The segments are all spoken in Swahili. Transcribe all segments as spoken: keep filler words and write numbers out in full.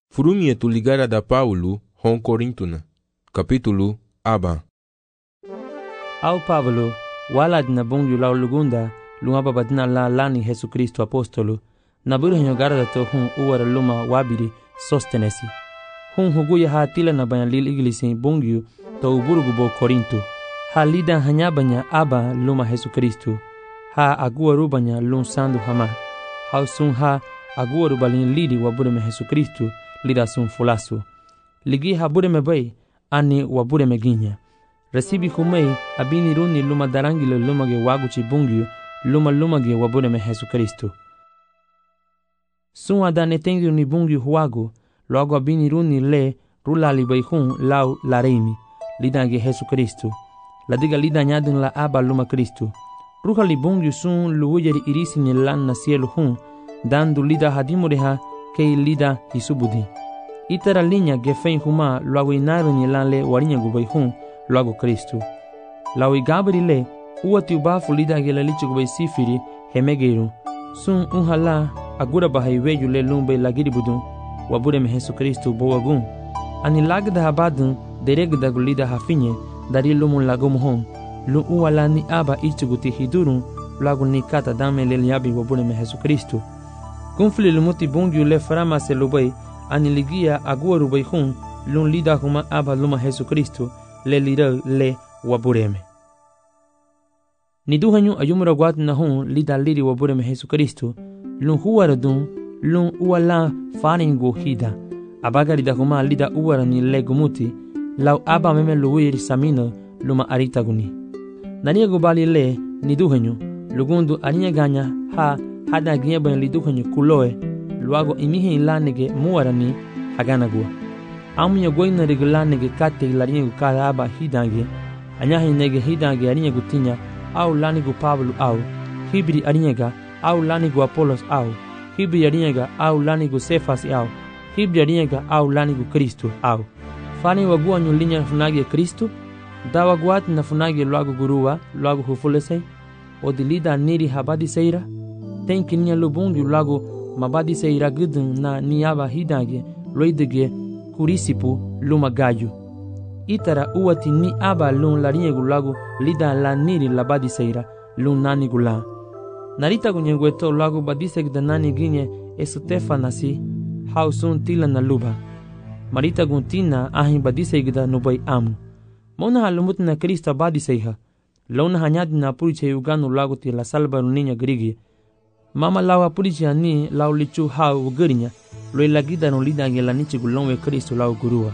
Furumie tu ligara da Paulo hon Corintuna. Capítulo aba. Au Pablo, walad na bungyu lau lugunda, lungaba badna la lani Jesu Kristo apostolo, na burhenyo garda to hun uwara luma wabiri sostenesi. Hun huguya ha tila na banya lil iglisi bungyu to uburugu bo Korinto. Ha lida hanyabanya aba luma Jesu Kristo. Ha aguaru banya lun sandu hama. Ha sun ha aguaru balin lidi wabureme Jesu Kristo. Lida sun fulasu. Ligi habure me bay, ani wabure me ginya. Resibi humei abini runi luma darangile luma ge waguchi bungyu, luma luma ge wabure me Jesu Kristo. Sun adane tengi ni bungyu huagu, logo abini runi le rulali bay hun lau lareimi, lida ge Jesu Kristo. Ladiga lida nyadun la aba luma Kristo. Ruha li bungyu sun luujeri irisi ni lan na cielo hun, dandu lida hadimureha kei lida hisubudi. Itara linha gefen huma logo inaru ni lanle warinya gubay hun logo Kristo. Lau igabri le uati ubafu lida gelalichi gubay sifiri hemegeru. Sun unhala agura bahai weju le lumbe lagiri budun wabure me Jesu Kristo boagun. Ani lagda habadun deregda gulida hafinye dari lumun lagum hon. Lu uala ni aba ichuguti hidurun logo ni kata dame le liabi wabure me Jesu Kristo. Kunfli lumuti bungyu le frama se lubay ani ligia aguaru bay hun lun lida huma aba luma Jesu Kristo le lida le wabureme. Ni duhanyu ayumura guat na hun lida liri wabureme Jesu Kristo lun huara dun lun uala faringo hida abagari da huma lida uara ni le gumuti lau aba meme luwiri samino luma arita guni. Nania gubali le ni duhanyu lugundu aninya ganya ha hada gieba li duhanyu kuloe luago imihe ilanege muarani haganagua. Amunya goina regulanege kate ilaringu karaba hidange, anyahi nege hidange aringu tinya, au lanigu Pablo au, hibri aringa, au lanigu Apollos au, hibri aringa, au lanigu Cephas au, hibri aringa, au lanigu Kristo au. Fani wagua nyulinya funage Kristo, dawa guat na funage luago gurua, luago hufulese, odilida niri habadi seira, tenkinya lubungi luago mabadi seira gudun na niaba hidange, loidege kurisipu luma gayu. Itara uati ni aba lun larinye gulagu lida la niri labadi seira lun nani gula. Narita gunyengweto lagu badisek da nani ginye esutefa nasi hausun tila na luba. Marita guntina ahin badisek da nubay amu. Mona halumut na Krista badiseiha. Launa hanyadi na puriche uganu lagu ti la salba niña grigi. Mama lawa puriche ni lau lichu hau ugarinya. Loi lagida no lida ngela nichi gulonwe Kristo lau gurua.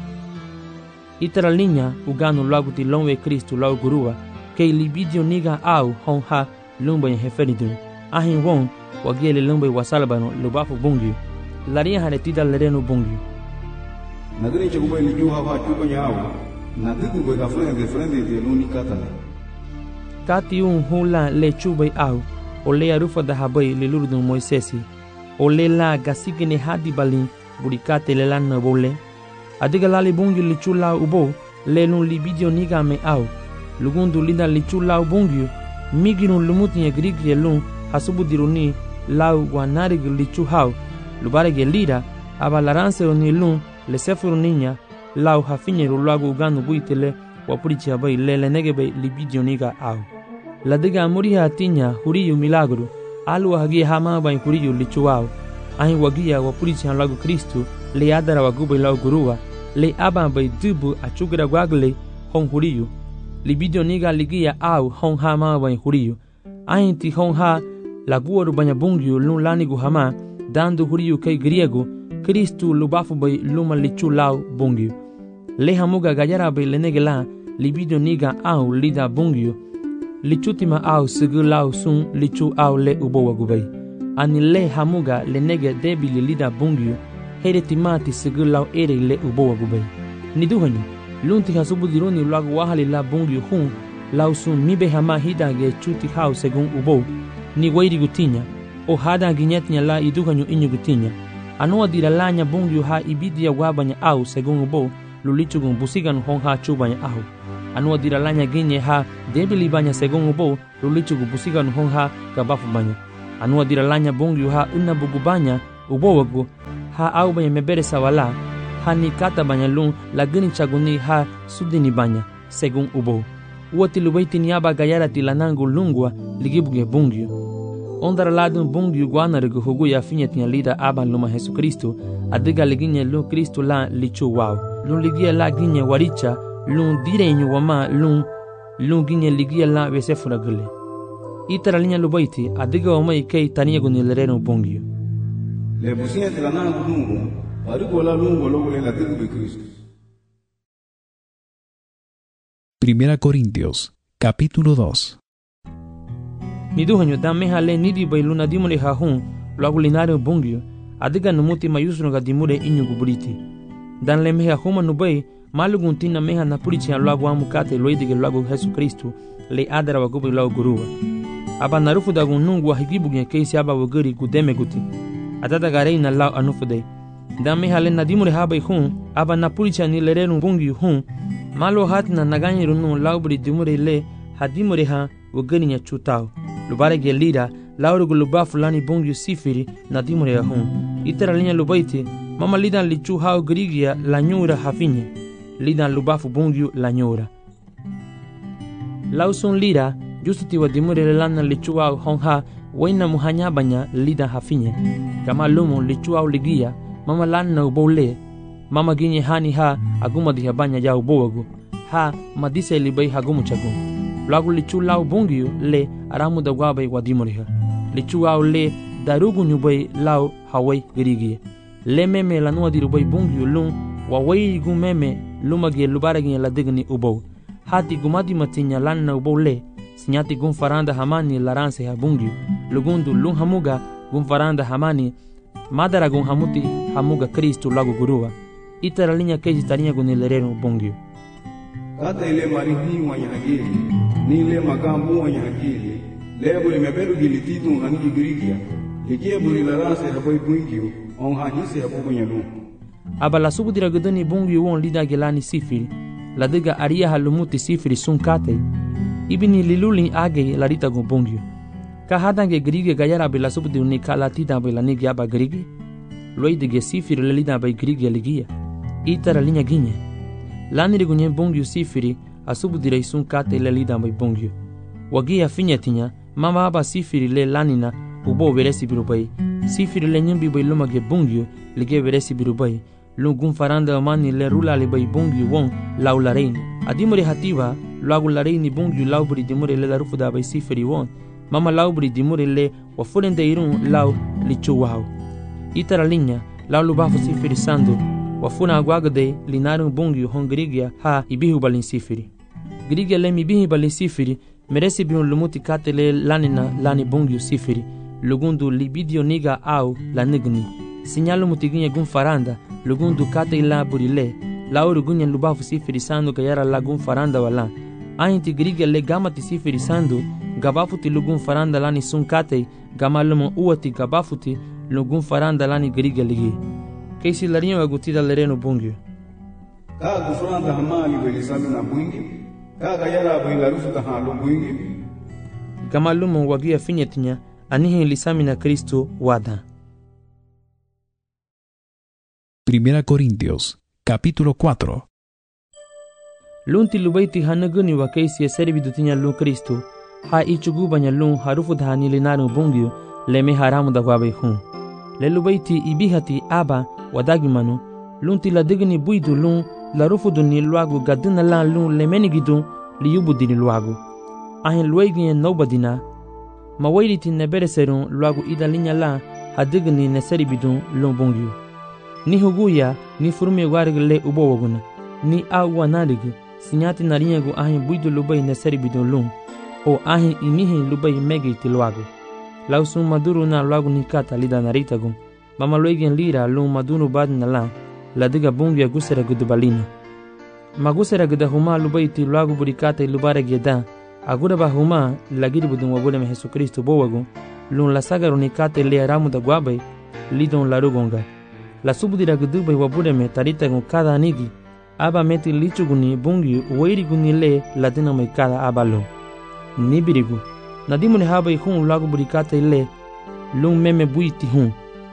Itara linya uganu lagu ti lonwe Kristo lau gurua, kei libidio niga au hon ha lumba heferidun. Ahin won wagele lumba wasalabano lubafu bungi. Laria haretida lereno bungi. Nadini chakubay ni juha wa chupa nyao. Nadini kwa kafrende de frende de luni katale. Kati un hula le chubay au, o le arufa da habay le lurdun Moisesi. O le la gasigene hadi balin burikate le lan na bole. Adiga lali bungi lichula ubo le lun libidio niga me au. Lugundu linda lichula ubungi miginu lumuti ya grigi lun hasubu diruni lau wanarig lichu hau. Lubare ge lira abalaranse oni lun le sefuru niña lau hafinye rulagu uganu buitele wapurichi abai le le negebe libidio niga au. Ladiga amuriha atinya huriyu milagru. Alu hagia hama ba kuriyu lichuao. Ahin wagia wapurichi lagu Kristo le adara waguba lau gurua le aba ba dubu achugra gwagle hon huriyu. Libidio niga ligia au hon hama ba huriyu. Ahin ti hon ha laguaru banya bungyu lun lanigu hama dandu huriyu kei griego Kristo lubafu ba luma lichu lau bungyu. Le hamuga gajara ba lenegela libidio niga au lida bungyu. Lichutima au sigu lau sun lichu au le ubo wagubay. Ani le hamuga le nege debili lida bungyu, here timati sigu lau ere le ubo wagubay. Niduhanyu, lunti hasubu diruni lagu wahali la bungyu hun, lau sun mibe hama hidage chuti hau segun ubo, ni wairi gutinya, o hada ginyetnya la iduhanyu inyu gutinya. Anua dira lanya bungyu ha ibidia wabanya au segun ubo, lulichugun busigan hon ha chubanya au. Anua diralanya ginye ha debili banya segon ubo lulichu gubusiga nuhon ha gabafu banya. Anua diralanya bongyu ha una bugu banya ubo wagu ha au banya mebere sawala, ha ni kata banya lung lagini chaguni ha sudini banya, según ubo. Uati lubaiti niaba gayara tilanangu lungwa ligibuge bungyo. Ondara ladun bungyo guanarigu hugu ya finya tia lida aban luma Jesu Kristo, adiga liginye lu Kristo la lichu wow. Lun ligia la ginye waricha, lun direño wama lun, lun ginye ligia la vesefura gule. Itara linya lubaiti, adiga wama ikei tania gunilereno bungyo. Le businya tilanangu lungu, parigo la lungu logo le latigu de Cristo. Primera Corintios, capítulo dos. Niduhanyo dame hale nidi bailuna dimure hahun, lagu linario bungyo, adiga numuti mayusruga dimure inyu guburiti. Dan le meha huma nubai, malugun tina meha napurichi an lagu amukate loidige lagu Jesu Kristo, le adara wagubi lagu guruwa. Aba narufu dagun nungu wahigibugen keisi aba waguri gudeme guti. Adada garei na lau anufude. Dan meha le nadimure habai hun, aba napurichi an ilerenu bungyo hun, malo hatina naganyiru nun laubri dimure le hadimure ha wagani chutao. Lubare gelira laurugu luba fulani bungyu sifiri na dimure ya hun. Itera linya lubaiti mama lidan lichu hao grigia la nyura hafinye. Lidan lubafu bungyu la nyura. Lausun lira justuti wa dimure le lana lichu hao honha waina muhanya banya lidan hafinye. Kama lumu lichu hao ligia mama lana ubole. Mama ginye hani ha aguma diha banya ya ubowagu. Ha madise libai hagumu chagu. Lagu lichu lau bungyu le aramu da guabai wadimuriha. Lichu au le darugu nyubai lau hawai girigi. Le meme la nua dirubai bungyu lung wawai gu meme lumagi lubaragi la digni ubou. Hati gumadi matinya lanna ubou le sinyati gun faranda hamani laranse ha bungyu. Lugundu lung hamuga gun faranda hamani madara gun hamuti hamuga Kristu lagu gurua. Itara linya keji tarinya gun ilerenu bungyu. Kata ile marihi wanya hakili, ni ile makambu wanya hakili, lebo ile meberu gilititu hangi girigia, likie buri larase hapai bungyu, on hahise hapo kwenye lu. Aba la subu dira gudani bungyu won lida gelani sifiri, la diga aria halumuti sifiri sunkate, ibini liluli age la rita gun bungyu. Ka hadange girigia gayara be la subu di unika la tida be la nigi aba girigi, loi dige sifiri le lida be girigia ligia, itara linya ginye. Lani rigunye bungyu sifiri asubu direi sun kate le lida bai bungyu. Wagia finyatinya mama aba sifiri le lanina ubo veresi birubai. Sifiri le nyimbi bai lumage bungyu lige veresi birubai. Lungun faranda mani le rula le bai bungyu won lau lareini. Adimure hativa lagu lareini bungyu laubri dimure le larufu da bai sifiri won. Mama laubri dimure le wafurende irun lau lichu wau. Itara linya lau lubafu sifiri sandu. Wafuna aguagade linarum bungyu hon grigia ha ibihu balin sifiri. Grigia le mibihi balin sifiri meresi biun lumuti kate le lanina lani bungyu sifiri. Lugundu libidio niga au la nigni. Sinyalu mutiginya gun faranda lugundu kate la burile. Lauru gunya lubafu sifiri sandu kayara la gun faranda wala. Ainti grigia le gamati sifiri sandu gabafuti lugun faranda lani sun kate gamalumo uati gabafuti lugun faranda lani grigia ligi. Keisi larinyo agutida lereno bungyu. Ka gufranda hamali belisami na bungyu. Ka gayara bai larufu ta halo bungyu. Gamalumo wagia finyetinya anihe lisami na Kristo wada. Primera Corintios, capítulo cuatro. Lunti lubaiti hanaguni wa keisi ya seribidutinya lu Kristo. Ha ichugubanya lu harufu dhani linaro bungyu leme haramu da wabai hun. Le lubaiti ibihati aba wadagimanu lunti la digni buidu lun la rufudu ni luagu gadina la lun lemenigidu li yubu dini luagu ahin luegi nobadina mawairiti nebereserun luagu ida linya la hadigni neseribidu lun bungyu ni huguya ni furmi warigi le ubowaguna ni awa narigi sinyati narinyagu ahin buidu lubai neseribidu lun o ahin imihi lubai megiti luagu lausun maduru na luagu nikata lida naritagu mama luegen lira lun madunu badna la la diga bungya gusera gudubalina magusera guda huma lubaiti luagu burikata lubare geda agura ba huma lagiri budun wabule me Jesu Kristo bowagu lun la sagaru nikata le aramu da guabai lidon la rugonga la subudira gudubai wabule me tarita gun kada anigi aba meti lichuguni bungyu wairi guni le la dina mai kada abalo nibirigu nadimune habai hun luagu burikata le lun meme buiti hun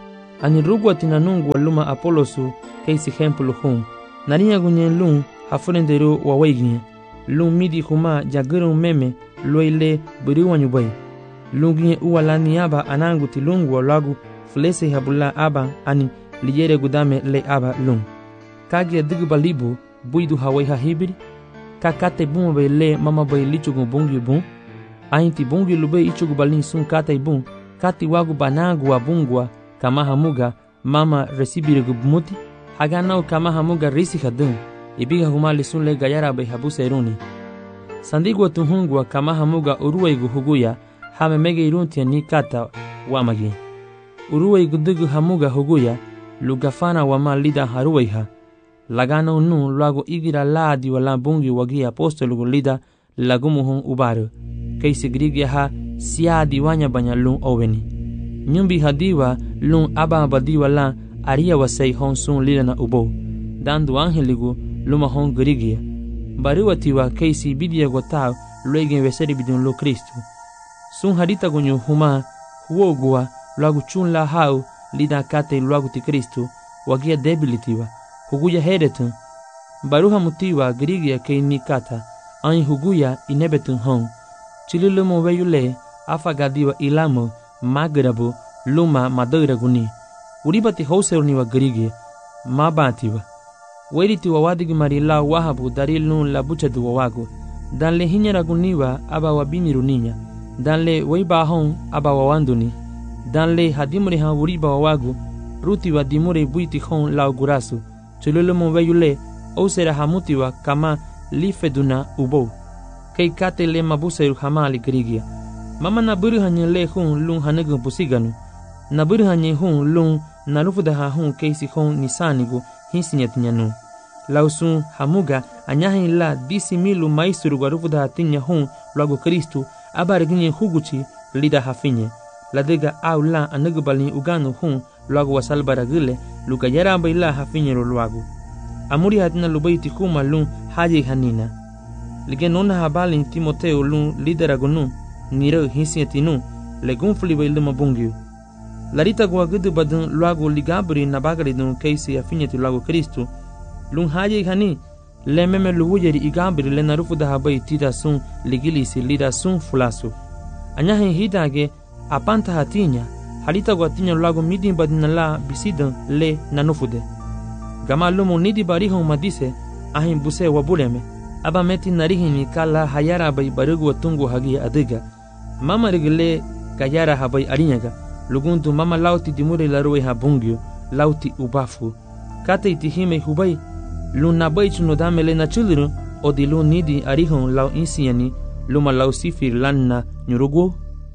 Ani rugwa tinanungu wa luma Apolosu keisi hempulu hun. Narinya gunyen lung hafurendero wa waiginye. Lung midi huma jagurung meme loile buriwa nyubai. Lunginye uwa lani aba anangu tilungu wa lagu flese habula aba ani liyere gudame le aba lung. Kage digu balibu buidu hawai hahibiri. Kakate bun be le mama bay lichugu bungi bun. Ainti bungi lube ichugu balin sun kate bun. Kati wagu banagu wa bungwa kamaha muga mama resibire gubmuti. Haganau kamaha muga risi hadun. Ibiga humali sun le gayara bay habu seruni. Sandigwa tuhungwa kamaha muga uruwaigu huguya. Hame mege iruntia ni kata wamagi. Uruwaigu dugu hamuga huguya. Lugafana wama lida haruwaiha. Lagana unu luago igira laadi wala bungi wagi apostolugu lida lagumuhun ubaru. Kaisi grigia ha siadi wanya banya lung oveni. Nyumbi hadiwa lung aba abadiwa la aria wasai hon sun lida na ubo. Dandu angeligu luma hon grigia. Baruatiwa kaisi bidia gotao luegen weseri bidun lo Kristu. Sun harita gunyu huma huogua luagu chun la hau lida kate luagu ti Kristu wagia debilitiwa. Huguya heretun, baruha mutiwa grigia kei ni kata, ai huguya inebetun hon. Chililumo weyule, afagadiwa ilamo, magrabu, luma madoira guni. Uribati houseruniwa grigia, mabatiwa. Weritiwa wadigi marila wahabu darilun la buchadu wawagu. Danle hinyara guniwa aba wabini runinya. Danle weiba hon aba wawanduni. Danle hadimuri ha uriba wawagu, ruti wa dimure buiti hon la gurasu. Chululumo weyule osera hamutiwa kama lifeduna ubo. Kei kate le mabuseru hamali grigia. Mama naburu hanye le hun lung hanugu pusiganu. Naburu hanye hun lung nalufudaha hun keisi hun nisanigu hinsinyatinyanu. Lausun hamuga anyahin la disi milu maisuru warufudaha tinya hun luagu Kristu abariginye huguchi lida hafinye. Ladega au la anugu balin uganu hun luagu wasalbaragile luka yaramba ila hafinyero luagu. Amuri hatina lubaiti kuma lun haji hanina. Lige nona habalin Timoteo lun lideragunu niro hinsiatinu legun fuliba iluma bungiu. Larita guagudu badun luagu ligabri nabagaridun keisi hafinyeti luagu Kristu. Lun haji hani le meme luwujeri igabri le narufu da habai tita sun ligilisi lida sun fulasu. Anyahin hitage apanta hatinya. Halita guatinya luagu midin badinala bisidan le nanufude. Gama lumo nidi barihon madise ahin buse wabuleme. Aba meti narihini kala hayara bay barugu watungu hagi adiga. Mama rigile gayara habai arinyaga. Lugundu mama lauti dimure laruwe habungyo. Lauti ubafu. Kate itihime hubai. Lun nabai chunodame le na chuluru. Odi lun nidi arihon lau insiyani. Luma lau sifir lanna nyurugu.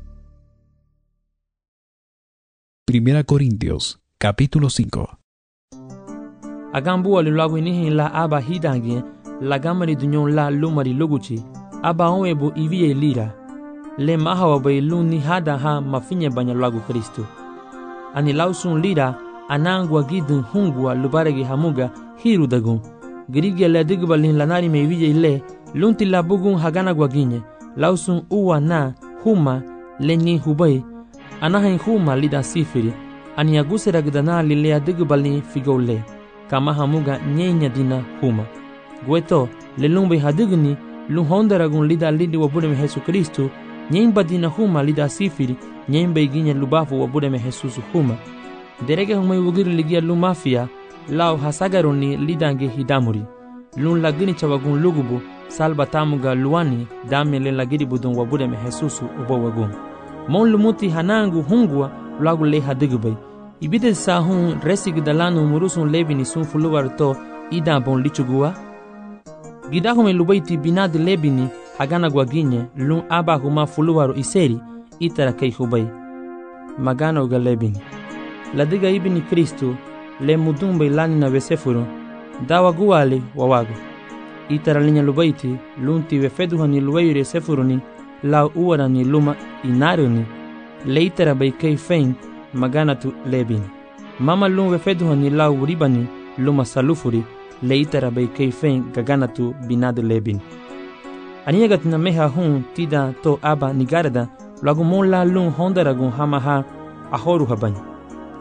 Primera Corintios, capítulo cinco. Agambu alulagu inihin la aba hidangie, la gamari dunyon la lumari luguchi, aba onwebu ivie lira. Le mahawa bay luni hada ha mafinye banya lagu Kristu. Ani lausun lira, anangwa gidun hungwa lubaregi hamuga hiru dagun. Grigia le digbalin lanari me ivie le, lunti la bugun hagana gwaginye, lausun uwa na huma lenyi hubay. Anahin huma lida sifiri, ani agusera gdana lilea digbalin figole. Kama hamuga nyenya dina huma. Gweto, le lumbe hadigni, luhondaragun lida lidi wabudeme Jesu Kristu, nyemba dina huma lida sifiri, nyemba iginya lubafu wabudeme Jesus huma. Derege huma iwugiri ligia lumafia, lao hasagaroni lidange hidamuri. Lun lagini chawagun lugubu, salba tamuga luani, dame le lagiri budun wabudeme Jesus ubo wagun. Mon lumuti hanangu hungwa, lagu le hadigubay. Ibide sahun resig dalanu murusun lebini sun fuluwar to ida bon lichugua. Gidahume lubaiti binad lebini hagana gwaginye lun aba huma fuluwaru iseri itara kei hubay. Magana uga lebini. Ladiga ibini Kristu le mudumbe lani na vesefuru dawa guwali wawagu. Itara linya lubaiti lunti wefeduhani luwayuri sefuruni lau uwarani luma inaruni le itara bay kei fein magana tu lebini. Mama lun wefeduhani lau ribani luma salufuri le itara bay kei fein gagana tu binadu lebini. Aniyagat na meha hun tida to aba nigarada lagu mon la lun hondaragun hamaha ahoru habani.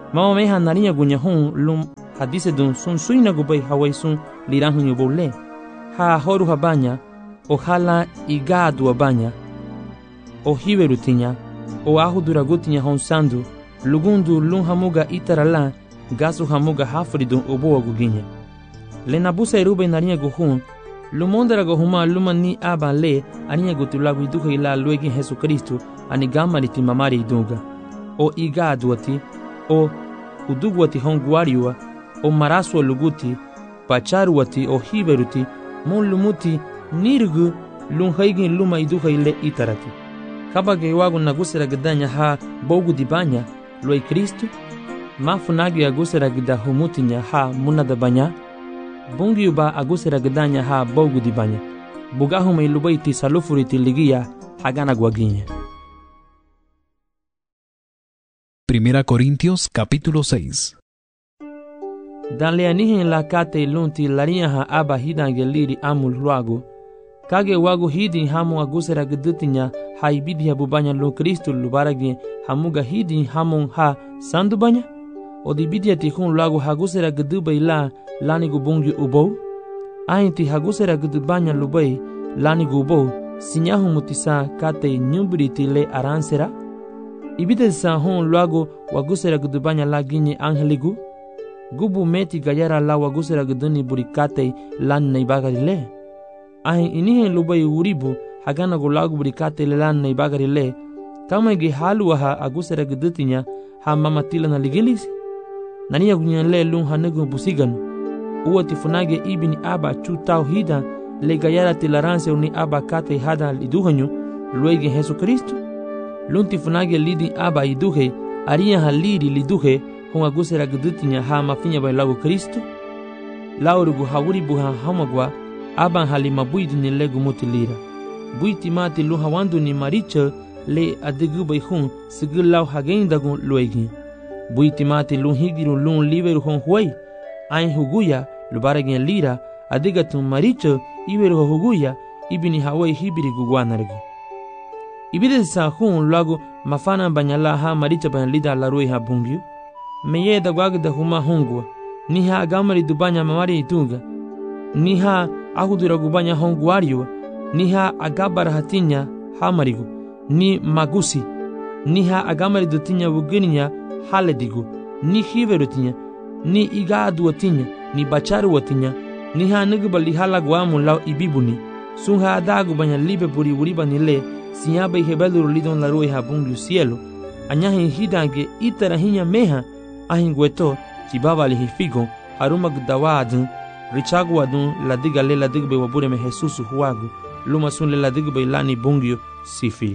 Mama meha narinya gunya hun lum hadise dun sun suina gubay hawai sun lirang hunyo bole. Ha horu habanya, o hala igadu abanya, o hiverutinya, o ahu duragutinya hon sandu, lugundu lun hamuga itarala, gasu hamuga hafridun oboa guginya. Le nabusa irube narinya guhun, lumondera gohuma luma ni aba le, aninya gutulagu iduka ila luegi Jesu Kristu, ani gamariti mamari idunga. O igadu ati, o uduguati hon guariua, o marasua luguti, pacharuati o hiveruti, mon lumuti nirgu lun haigin luma iduha ile itarati. Kabage wagu nagusera gidanya ha bogu dibanya loi Kristu, mafunagi agusera gida humutinya ha munada banya, bungi uba agusera gidanya ha bogu dibanya, bugahuma ilubaiti salufuriti ligia hagana guaginya. Primera Corintios capítulo seis. Dan le anihin la kate lunti laria ha aba hidange liri amul luagu, kage wagu hidin hamu agusera gidutinya ha ibidi bubanya lu Kristu lubaragi hamuga hidin hamun ha sandu banya, o dibidia tihun luagu hagusera giduba ila lani gubungi ubou, ainti hagusera gidubanya lubai lani gubou, sinyahu mutisa kate nyumbiriti le aransera, ibide sa hun luagu wagusera gidubanya la ginye angeligu, gubu meti gayara la wagusera guduni burikate lan naibagari le. Ahin inihe lubai uribu hagana gulagu burikate le lan naibagari le, kama ge halu ha agusera gudutinya ha mamatila na ligilisi. Naniya gunyan le lun hanugu busigan, uwa tifunage ibini aba chutau hida le gayara tilaranse uni aba kate hada liduhanyu luege Jesu Kristu. Lun tifunage lidi aba iduhe, aria haliri liduhe, hon agusera gudutinya ha mafinya bai lagu Kristu, laurugu hawuri buha hamagwa, aban halima buidu ni legu mutilira. Buiti mati lu hawandu ni maricha le adigu bai hun sigil lau hagendagu luegi. Buiti mati lu higiru lun liveru hon huay, ain huguya lubaragin lira, adigatun maricha iveru huguya, ibini hawai hibiri guguanargu. Ibide sa hun lagu mafana banyala ha maricha ban lida larui ha bungyu, meye da gwagda huma hongwa, niha agamari dubanya mamari itunga, niha ahudura gubanya hongwario, niha agabara hatinya hamarigu, ni magusi, niha agamari dutinya wugininya haledigu, ni hiverutinya, ni igadu watinya, ni bacharu watinya, niha nigubali halagwamu lau ibibuni, sunha adagu banya libe buri uriba nile, sinyaba ihebeluru lidon larui ha bungu cielo, anyahi hidange itarahinya meha, ahingweto chibaba lihifigo haruma gdawadun richaguadun ladiga le ladigbe wabureme Jesusu huagu luma sun le ladigbe lani bungyo sifi.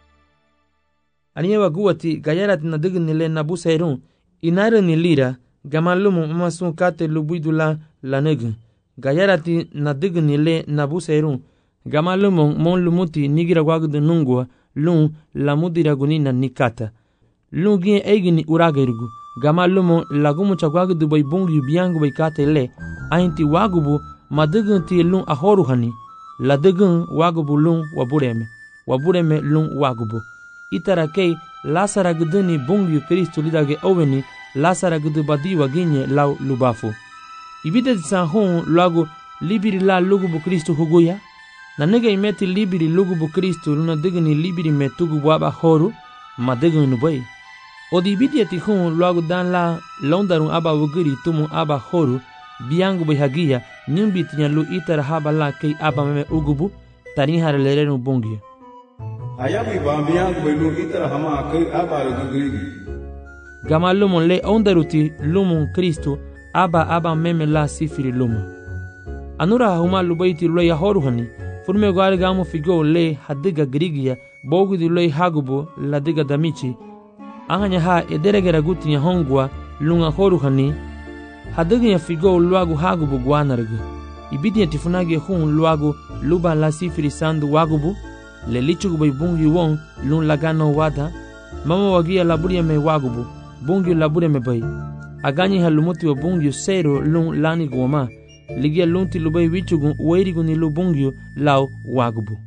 Aniyewa guwati gayarat na digni le nabusairun inare ni lira gamalumu masun kate lubuidula lanegu gayarati na digni le nabusairun gamalumu mon lumuti nigira wagdu nungwa lun lamudira gunina nikata lun gien eigini uragerigu gamalumu lagumu chagwagu dubai bungi biangu bai kate le ainti wagubu madugun ti lun ahoruhani ladugun wagubu lun wabureme wabureme lun wagubu itara kei lasara guduni bungi Kristu lidage oweni lasara gudu badi waginye lau lubafu ibide san hon lagu libiri la lugubu Kristu huguya na nega imeti libiri lugubu Kristu luna diguni libiri metugu waba horu madugun nubai odi bidia ti hun luagu dan la londarun aba wugiri tumu aba horu biangu bihagia nyumbi tinya lu itara haba la kei aba meme ugubu tani hare lerenu bungi ayabi ba biangu bilu itara hama kei aba rugiri gama lumun le ondaruti lumun Kristu aba aba meme la sifiri lumu anura huma lubaiti lo ya horu hani furme gwari gamu figo le hadiga grigia bogu di lo hagubu la diga damichi ahanya ha ederegera gutinya hongwa lunga horu hani hadiga ya figo luagu hagubu guanargu ibidi ya tifunage hun luagu luba la sifiri sandu wagubu le lichugu bai bungi won lun lagano wada mama wagia laburi me wagubu bungi laburi me bai aganyi halumuti wa bungi sero lun lani goma ligia lunti lubai wichugu uwairigu ni lu bungi lau wagubu.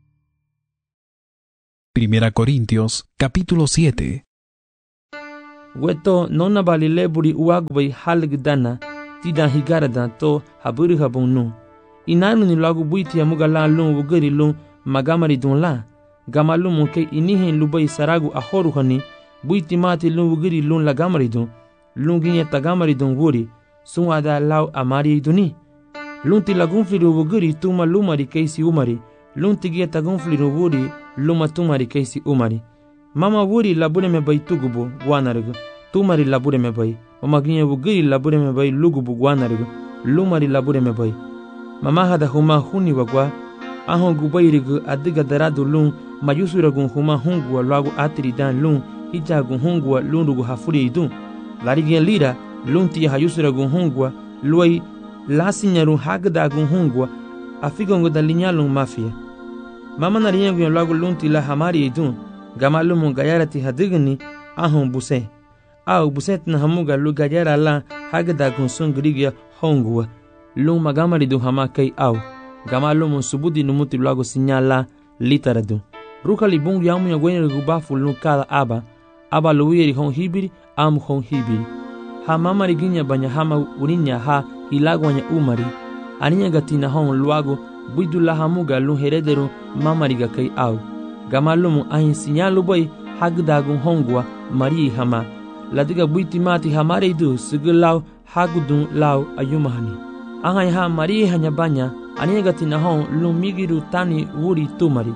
Primera Corintios capítulo siete. Weto nona bali le buri uagu bai halig dana tida higarada to haburi habon nu. Inanu ni lagu buiti amuga la lun wugeri lun magamari dun la. Gamalu munke inihin lubai saragu ahoru hani buiti mati lun wugeri lun la gamari dun. Lun ginye tagamari dun wuri sun ada lau amari duni. Lun ti lagun fliru wugeri tuma lumari keisi umari. Lun ti gie tagun fliru wuri luma tumari keisi umari. Mama wuri labure me bai tugubu guanargu. Tumari labure me bai. Mama ginye wugeri labure me bai lugubu guanargu. Lumari labure me bai. Mama hada huma huni wagwa. Ahon gubairigu adiga daradu lun mayusuragun huma hungua lagu atiri dan lun hijagun hungua lun rugu hafuri idun. Larigien lira lun tia hayusuragun hungua luai lasinyaru hagdagun hungua afigongo da linyalun mafia. Mama nariyengun lagu lun tila hamari idun. Gamalumun gayarati hadigni ahon buse. Au buset na hamuga lu gayara la hagdagun sun grigia hongua. Lun magamari du hama kai au. Gamalumun subudi numuti lagu sinyala litaradu. Ruka li bungu yamu ya gwenye gubafu lun kada aba. Aba luwiri hon hibiri amu hon hibiri. Ha mama riginya banya hama urinya ha ilagwanya umari. Aninya gatina hon luago buidu la hamuga lun herederu mama riga kai au. Gamalumun ahin sinyalu boy hagdagun hongwa mari hama. Ladiga buiti mati hamare du sigilau hagudun lau ayumahani. Angai ha mari hanya banya aninya gatina hon lun migiru tani wuri tumari.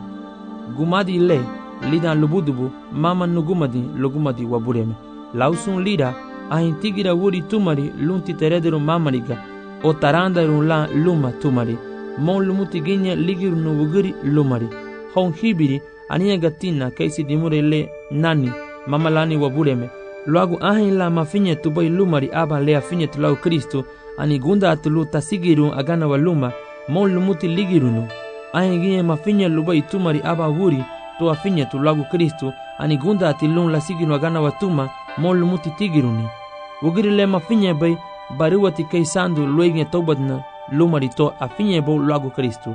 Gumadi le lidan lubudubu mama nugumadi lugumadi wabureme. Lausun lira ahin tigira wuri tumari lun titerederu mamariga o tarandaru la luma tumari. Mon lumuti ginye ligiru nuwugiri lumari. Hon hibiri aninya gatina kaisi dimure le nani mama lani wabureme. Luagu ahin la mafinye tubai lumari aba le afinye tulau Kristo ani gunda atulu tasigiru agana wa luma mon lumuti ligirunu. Ahin ginye mafinye lubai tumari aba wuri to afinye tulagu Kristo ani gunda atilun la siginu agana wa tuma mon lumuti tigiruni. Wugiri le mafinye bai baruwati kai sandu luegne tobadna lumari to afinye bo lagu Kristo.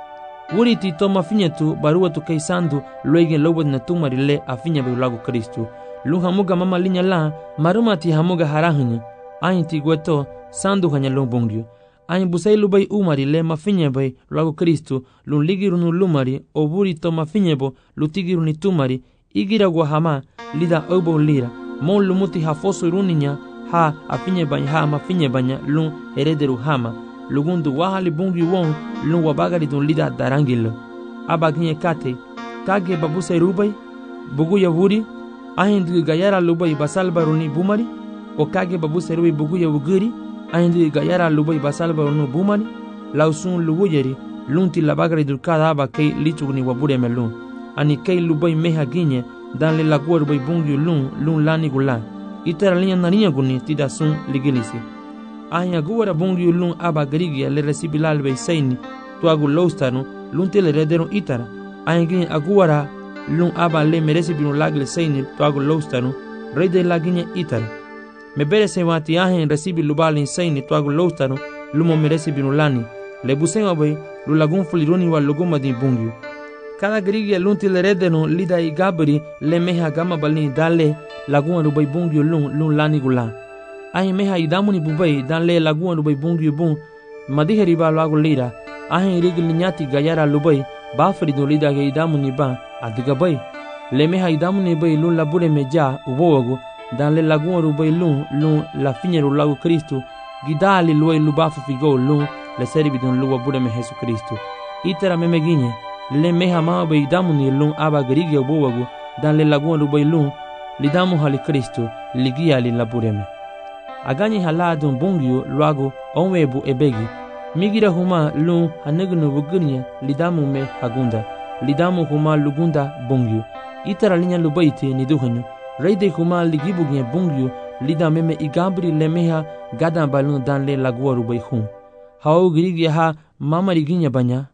Wuri ti to mafinye tu baruwatu kai sandu luegne lobadna tumari le afinye bo lagu Kristo. Lun hamuga mama linya la maruma ti hamuga harahinya. Ahin ti gweto sandu hanya lun bungyu. Ahin busai lubai umari le mafinye bai lagu Kristo lun ligirunu lumari o wuri to mafinye bo lutigiruni tumari igira gwa hama lida obo lira. Mon lumuti hafosu runinya ha afinye banya ha mafinye banya lun herederu hama. Lugundu wahali bungyu won lun wabagari dun lida darangilo. Abaginye kate kage babusai rubai bugu ya wuri. Ahin du gayara lubai basal baruni bumari o kage babu serui bugu ya wugiri. Ahin du gayara lubai basal baruni bumari lausun luwuyeri lunti labagari dulkada aba kei lichugni wabure melun ani kei lubai meha ginye dan le lagua rubai bungyu lun lun lani gulan itera linya naniya guni tida sun ligilisi. Ahin aguara bungyu lun aba garigia le resibilal bei seini tuagu loustanu lunti le rederun itara. Ahin ginye aguara lun aba le meresi binu lagle seini tuagu loustanu rey de laginya itara. Me bere se wati ahin resibi lubalin seini tuagu loustanu lumo meresi binu lani le busema bai lu lagun fuliruni wa luguma di bungyu. Cada grigia lunti le redenu lida i gabri le meha gama balini dale lagun rubai bungyu lun lun lani gulan. Ahin meha idamuni bubai dan le lagun rubai bungyu bun madihe riba lagu lira. Ahin rigil nyati gayara lubai bafridu lida ge idamuni ba adiga bai. Le meha idamuni bai lun labure meja ubowagu dan le lagun rubai lun lun la finyeru lagu Kristo gidali luai lubafu figo lun le seribi dun luwa bude me Jesu Kristo. Itera meme ginye le meha ma bai damuni lun aba grigi ubowagu dan le lagun rubai lun lidamu hali Kristo ligia li labure me. Agani haladun bungyu luagu onwebu ebegi. Migira huma lun hanegnu bugurnya lidamu me hagunda. Lidamu huma lugunda bungyu. Itera linya lubaiti ni duhanyu. Reide huma ligibugnya bungyu lidame me igabri le meha gadan balun dan le lagua rubai hun. Hau grigi ha mama riginya banya.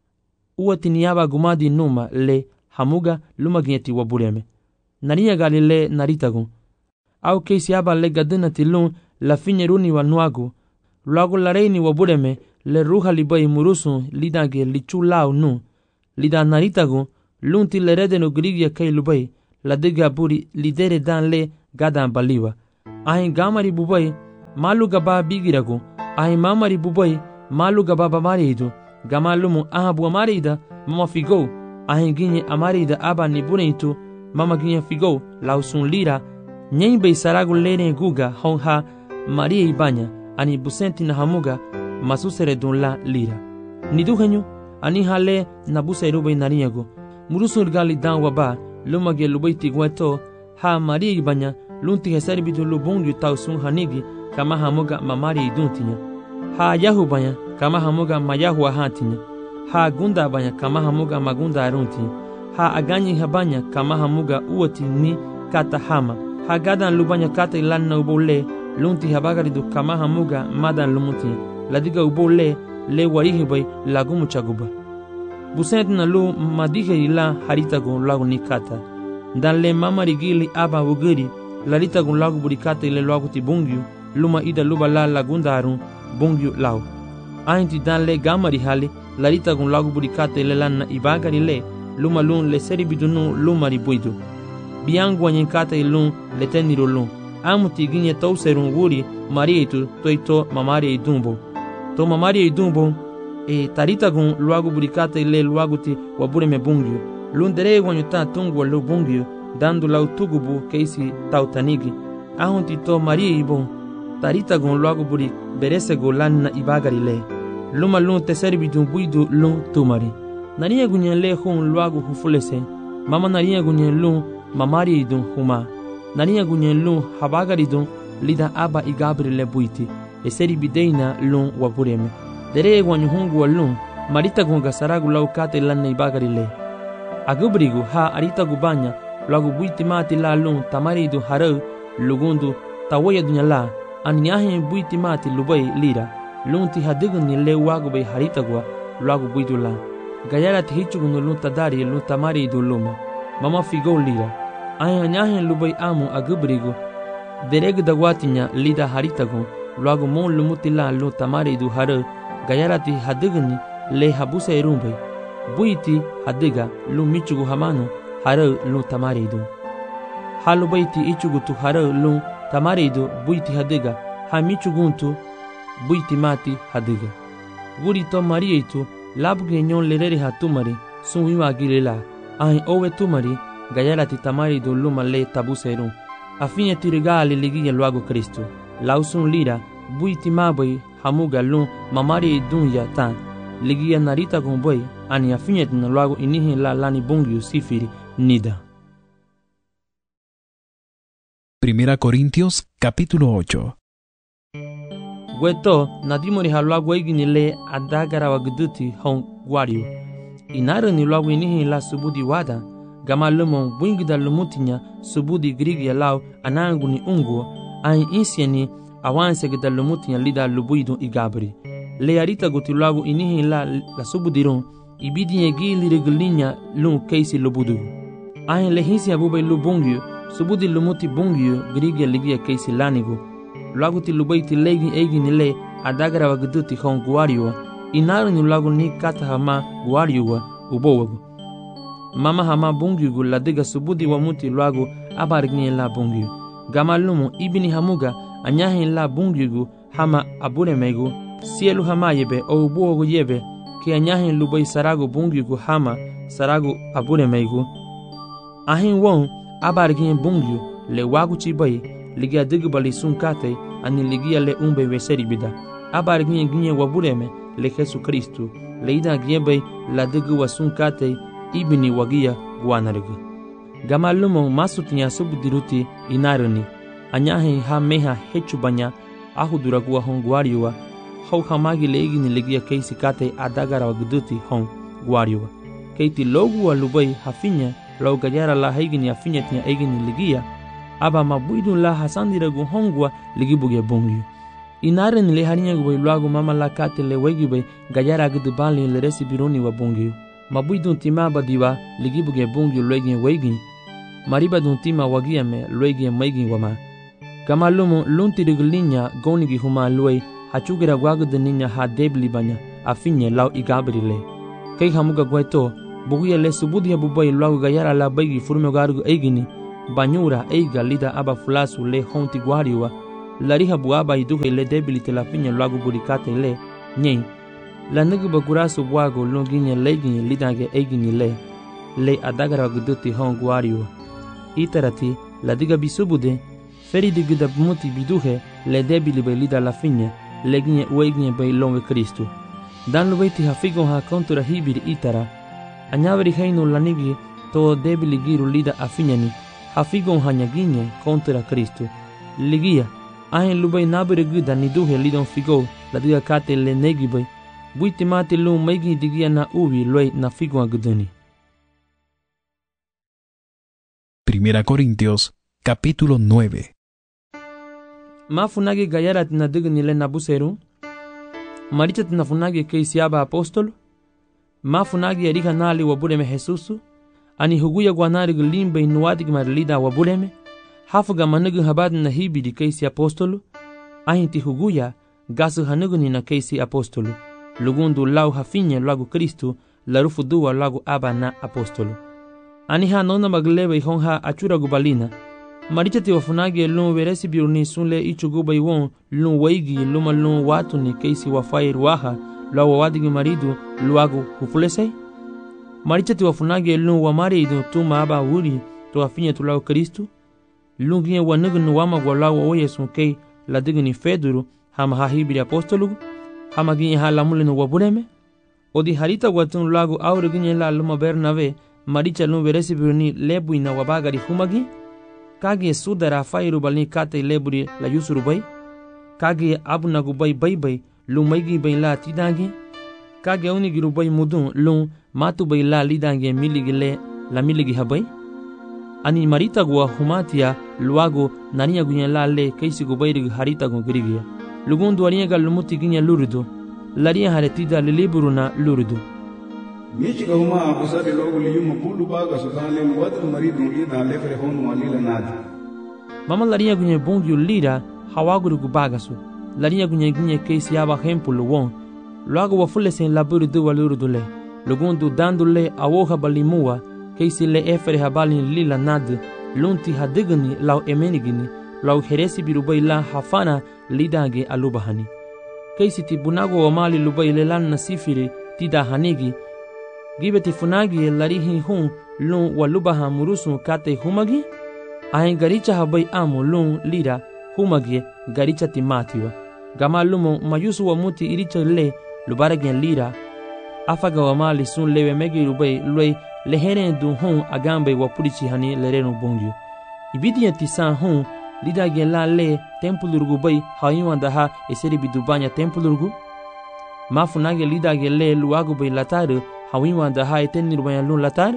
Uati niaba gumadi numa le hamuga luma ginyeti wabureme. Nariya gali le naritagun. Au keisi aba le gadina tilun la finyeruni wa nuagu. Luagu la reini wabureme le ruha libai murusun lidange lichu lau nu. Lida naritagun lunti le redenu grigi kai lubai. La diga buri lidere dan le gadan baliwa. Ahin gamari bubai malu gaba bigiragu. Ahin mamari bubai malu gaba bamaridu. Gamalumu aha bu amarida mama figo. Ahin ginye amarida aba nibuneitu mama ginye figo lausun lira. Nyen bei saragu lene guga hon ha Maria ibanya ani busenti na hamuga masusere dun la lira. Nidu henyu ani hale na busairu bei nariyago. Murusul gali dan waba lumage lubai tigweto ha Maria ibanya lunti hesari bidu lubungu tausun hanigi kama hamuga mamari iduntinya. Ha yahu banya kama hamuga mayahu ahantinya. Ha gunda banya kama hamuga magunda aruntinya. Ha aganyi habanya kama hamuga uoti ni kata hama. Ha gadan lubanya kata ilanna ubole lunti habagaridu kama hamuga madan lumuti ladiga ubole le warihibai lagumu chaguba. Busent na lu madihe ila haritago lagu nikata. Dan le mamari gili aba ugiri laritago lagu burikata ile lagu ti bungyu luma ida luba la lagundarun bungyu lau. Ainti dan le gamari hali laritago lagu burikata ile lanna ibagari le luma lun le seri bidunu lumari buidu. Biangu wanyenkata ilun le teniro lun. Amuti ginye tau serun wuri marietu toito mamari idumbo. To mamari idumbo e taritagun luagu burikata ile luagu ti wabure me bungyu. Lundere wanyuta tungu lu bungyu dandu lau tugubu keisi tautanigi. Ahunti to marie ibon taritagun luagu buri beresego lanna ibagari le. Luma lun teseri bidun buidu lun tumari. Nariya gunyen le hun luagu hufulese. Mama nariya gunyen lun mamari idun huma. Nariya gunyen lun habagari dun lida aba igabri le buiti. Eseri bideina lun wabureme. Dere wanyu hungu wa lun marita gunga saragu lau kate lanna ibagari le. Agubrigu ha arita gubanya lagu buiti mati la lun tamari idun harau lugundu tawaya dunya la. Anyahe buiti mati lubai lira. Lun ti hadigun ni le wagu bay harita gua lagu buidu la. Gayara ti hichugun lun tadari lun tamari idun luma. Mama figo lira. Aya nyahen lubai amu agubrigu dereg dagwatinya lida haritago luago mon lumutila lu tamari du haru gayarati hadigni le habusa irumbai buiti hadiga lu michugu hamanu haru lu tamari du halu baiti ichugu tu haru lu tamari du buiti hadiga ha michuguntu buiti mati hadiga guri to marietu labge nyon lerere hatumari sunwiwa gilela ai owe tumari gayarati tamari do luma le tabuseru afinya tirigali ligia luago Kristo lausun lira buiti mabai hamuga lun mamari dunya tan ligia narita gomboy ani afinya tin luago inihi la lani bungyu sifiri nida. Primera Corintios capítulo ocho. Gweto nadimori haluago igini le adagara wagduti hon guario inara ni luago inihi la subudi wada gama lumon bwingida lumutinya subudi grigi lau anangu ni ungu ai insieni awanse gida lumutinya lida lubuidu igabri le arita guti lagu inihi la la subudirun ibidinye gili reglinya lun keisi lubudu ai le hinsi abube lubungyu subudi lumuti bungyu grigi ligia keisi lanigu lagu ti lubaiti legi egi ni le adagara wagduti hon guario inaru ni lagu ni kata hama guario ubowagu mama hama bungyu ladiga subudi wa muti luago abarigni la bungyu gamalumu ibini hamuga anyahi la bungyu hama abure megu sielu hama yebe o buogo yebe ki anyahi lubai sarago bungyu hama sarago abure megu ahin won abarigni bungyu le wagu chibai ligia digbali sunkate ani ligia le umbe weseri bida abarigni ginye wabureme le Jesu Kristu le ida giebe la digu wasunkate ibini wagia guanarigu gamalumo masutinya subudiruti inaruni anyahe ha meha hechubanya ahuduragua hon guariwa hau hamagi leigini legia keisi kate adagara wagduti hon guariwa keiti logu wa lubai hafinya lau gajara la haigini afinya tinya eigini legia aba mabuidun la hasandiragu hongwa ligibuge bongyu inaruni le harinya gubai luagu mama la kate le wegibai gajara agdubali le resi bironi wa bongyu mabuidun tima badiwa ligibuge bungyu lwegi wegi mariba dun tima wagia me lwegi megi wama kamalumu lunti riglinya gonigi huma lwei hachugira gwagde ninya ha debli banya afinye lau igabrile kei hamuga gweto buguya le subudi bubai lau gayara la bagi furme gargu eigini banyura eiga lida aba fulasu le honti guariwa, lariha buaba iduhe le debilite la finya lagu burikate le, nyen, la nigi bagurasu buago longinye leginye lidange eiginye le, le adagara guduti hon guariwa. Itarati, la diga bisubude, feri digida muti biduhe le debili be lida la finya, leginye ueginye be longe Kristu. Dan lubeti hafigon ha kontura hibiri itara, anyaveri heinu lanigi to debili giru lida afinyani, hafigon hanyaginye kontra Kristu. Ligia, ahen lubay nabere guda niduhe lidon figo, la diga kate le negibay, buiti mati lu maigi digia na uvi loy na figon agudani. Primera Corintios, capítulo nueve. Mafunagi gayarat na digni le nabuseru, marichat na funagi keisiaba apostolo, mafunagi erika nali wabuleme Jesusu, ani huguya guanari limbe inuadik marlida wabuleme, hafuga manugu habad na hibidi keisi apostolo, ahinti huguya gasu hanuguni na keisi apostolo, lugundu lau hafinye lagu Kristu, larufu duwa lagu aba na apostolo. Ani ha nona maglebe honha achura gubalina, marichati wafunagi lun veresi biurni sunle ichuguba iwon lun waigi luma lun watu ni keisi wafai ruaha la wawadigi maridu luagu hufulesei. Marichati wafunagi lun wamari idu tuma aba wuri to afinya tulau Kristu. Lun ginye wanugunu wama gwalawa oye sunkei la digini feduru hama hahibiri apostolugu, hama ginye ha lamulinu wabuleme. Odi harita watun lagu aure ginye la luma Bernave, maricha lun veresi biurni lebu ina wabagari humagi. Kage sudara fairu balni kate leburi la yusuru bay, kage abunagu bay bay bay lu maigi bay la tidange, kage unigiru bay mudun lu matu bay la lidange miligi le la miligi habay. Ani marita gua humatia luago nania gunya la le keisi gu bayrig harita gu grigia. Lugundu ariega lumuti ginya lurudu, laria haretida liliburu na lurudu. Michiga huma abusade logo liyuma bulu baga sudale muwadru maridu ida lefre honu walila nadi. Mama laria gunye bongyu lira hawaguru gubagasu. Laria gunye gunye keisi yaba hempulu won. Luago wafule sen laburu du waluru dule. Lugundu dandule awoha balimua keisi le efere habali lila nad. Lunti hadigani lau emenigini lau heresi birubay la hafana lidange alubahani. Keisi tibunago wamali lubay lelan nasifiri tida hanigi. Gibeti funagi larihi hun lun walubaha murusu kate humagi, ahen garicha habay amu lun lira humagi garicha timatiwa. Gama lumo mayusu wa muti iricha le lubaragen lira, afaga wa mali sun lewe megi rubay lue leheren dun hun agambe wa purichi hani lerenu bongyu. Ibidiya tisan hun lida gen la le tempulurgu bay hayuan daha eseri bidubanya tempulurgu. Mafunagi lida gen le luagu bay lataru hawiwa daha eteni rubaya lun latar.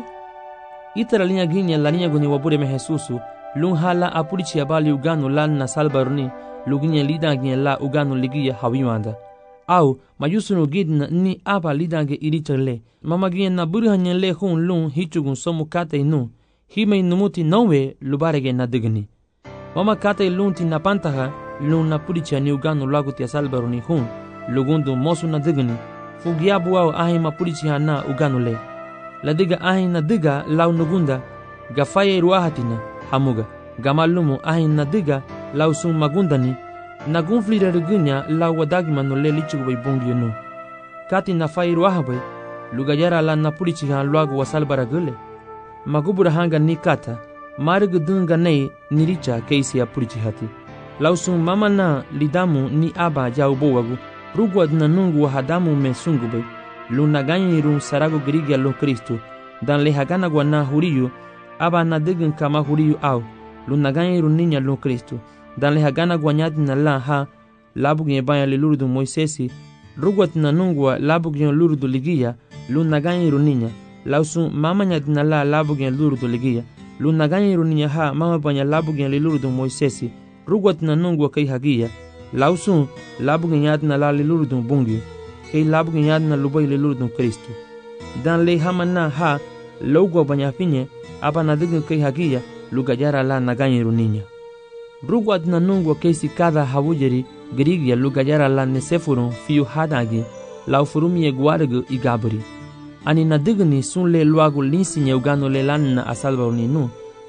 Itara linya ginya la ninya guni wabure me Jesusu lun hala apurichi abali uganu lan na salbaruni luginya lida ginya la uganu ligia hawiwanda. Au mayusunu gidna ni aba lidange irichale mama ginya na buri hanya le hun lun hichugun somu kate inu hime inumuti nowe lubarege na digni. Mama kate lun ti na pantaha lun na purichi ani uganu lagu tia salbaruni hun lugundu mosu na digni. Fugiabu au ahi mapurichi hana uganule. Ladiga ahi na diga lau nugunda gafaye ruahatina hamuga. Gamalumu ahi na diga lau sun magundani nagunflira rigunya lau wadagima nule lichugubay bungyunu. Kati na faye ruahabay lugayara la napurichi han luagu wasalbara gule. Magubura hanga ni kata marigu dunga nei niricha keisi ya purichi hati. Lau sun mama na lidamu ni aba jaubo wagu. Rugwa na nungu wa hadamu me sungubay, lunagani run sarago grigia lo Kristu, dan le hagana gwa na huriyu, aba na digun kama huriyu au, lunagani run ninya lo Kristu, dan le hagana gwa nyadi na la ha, labugin banya le lurudu Moisesi, rugwa na nungu wa labugin lurudu ligia, lunagani run ninya, lausu mama nyadi na la labugin lurudu ligia, lunagani run ninya ha, mama banya labugin le lurudu Moisesi, rugwa na nungu wa kai hagia, lausun labugin yadna la lilurdun bungi, kay labugin yadna lubay lilurdun Kristu. Dan le hamana ha logwa banyafinye aba nadigin kay hagia lugayara la naganyiru ninya. Rugwa dna nungwa kaysi kada hawujeri grigia lugayara la nesefurun fiu hadagi lau furumie guargu igabri. Ani nadigni sun le luagu linsinye ugano le lanna asalbaruni nu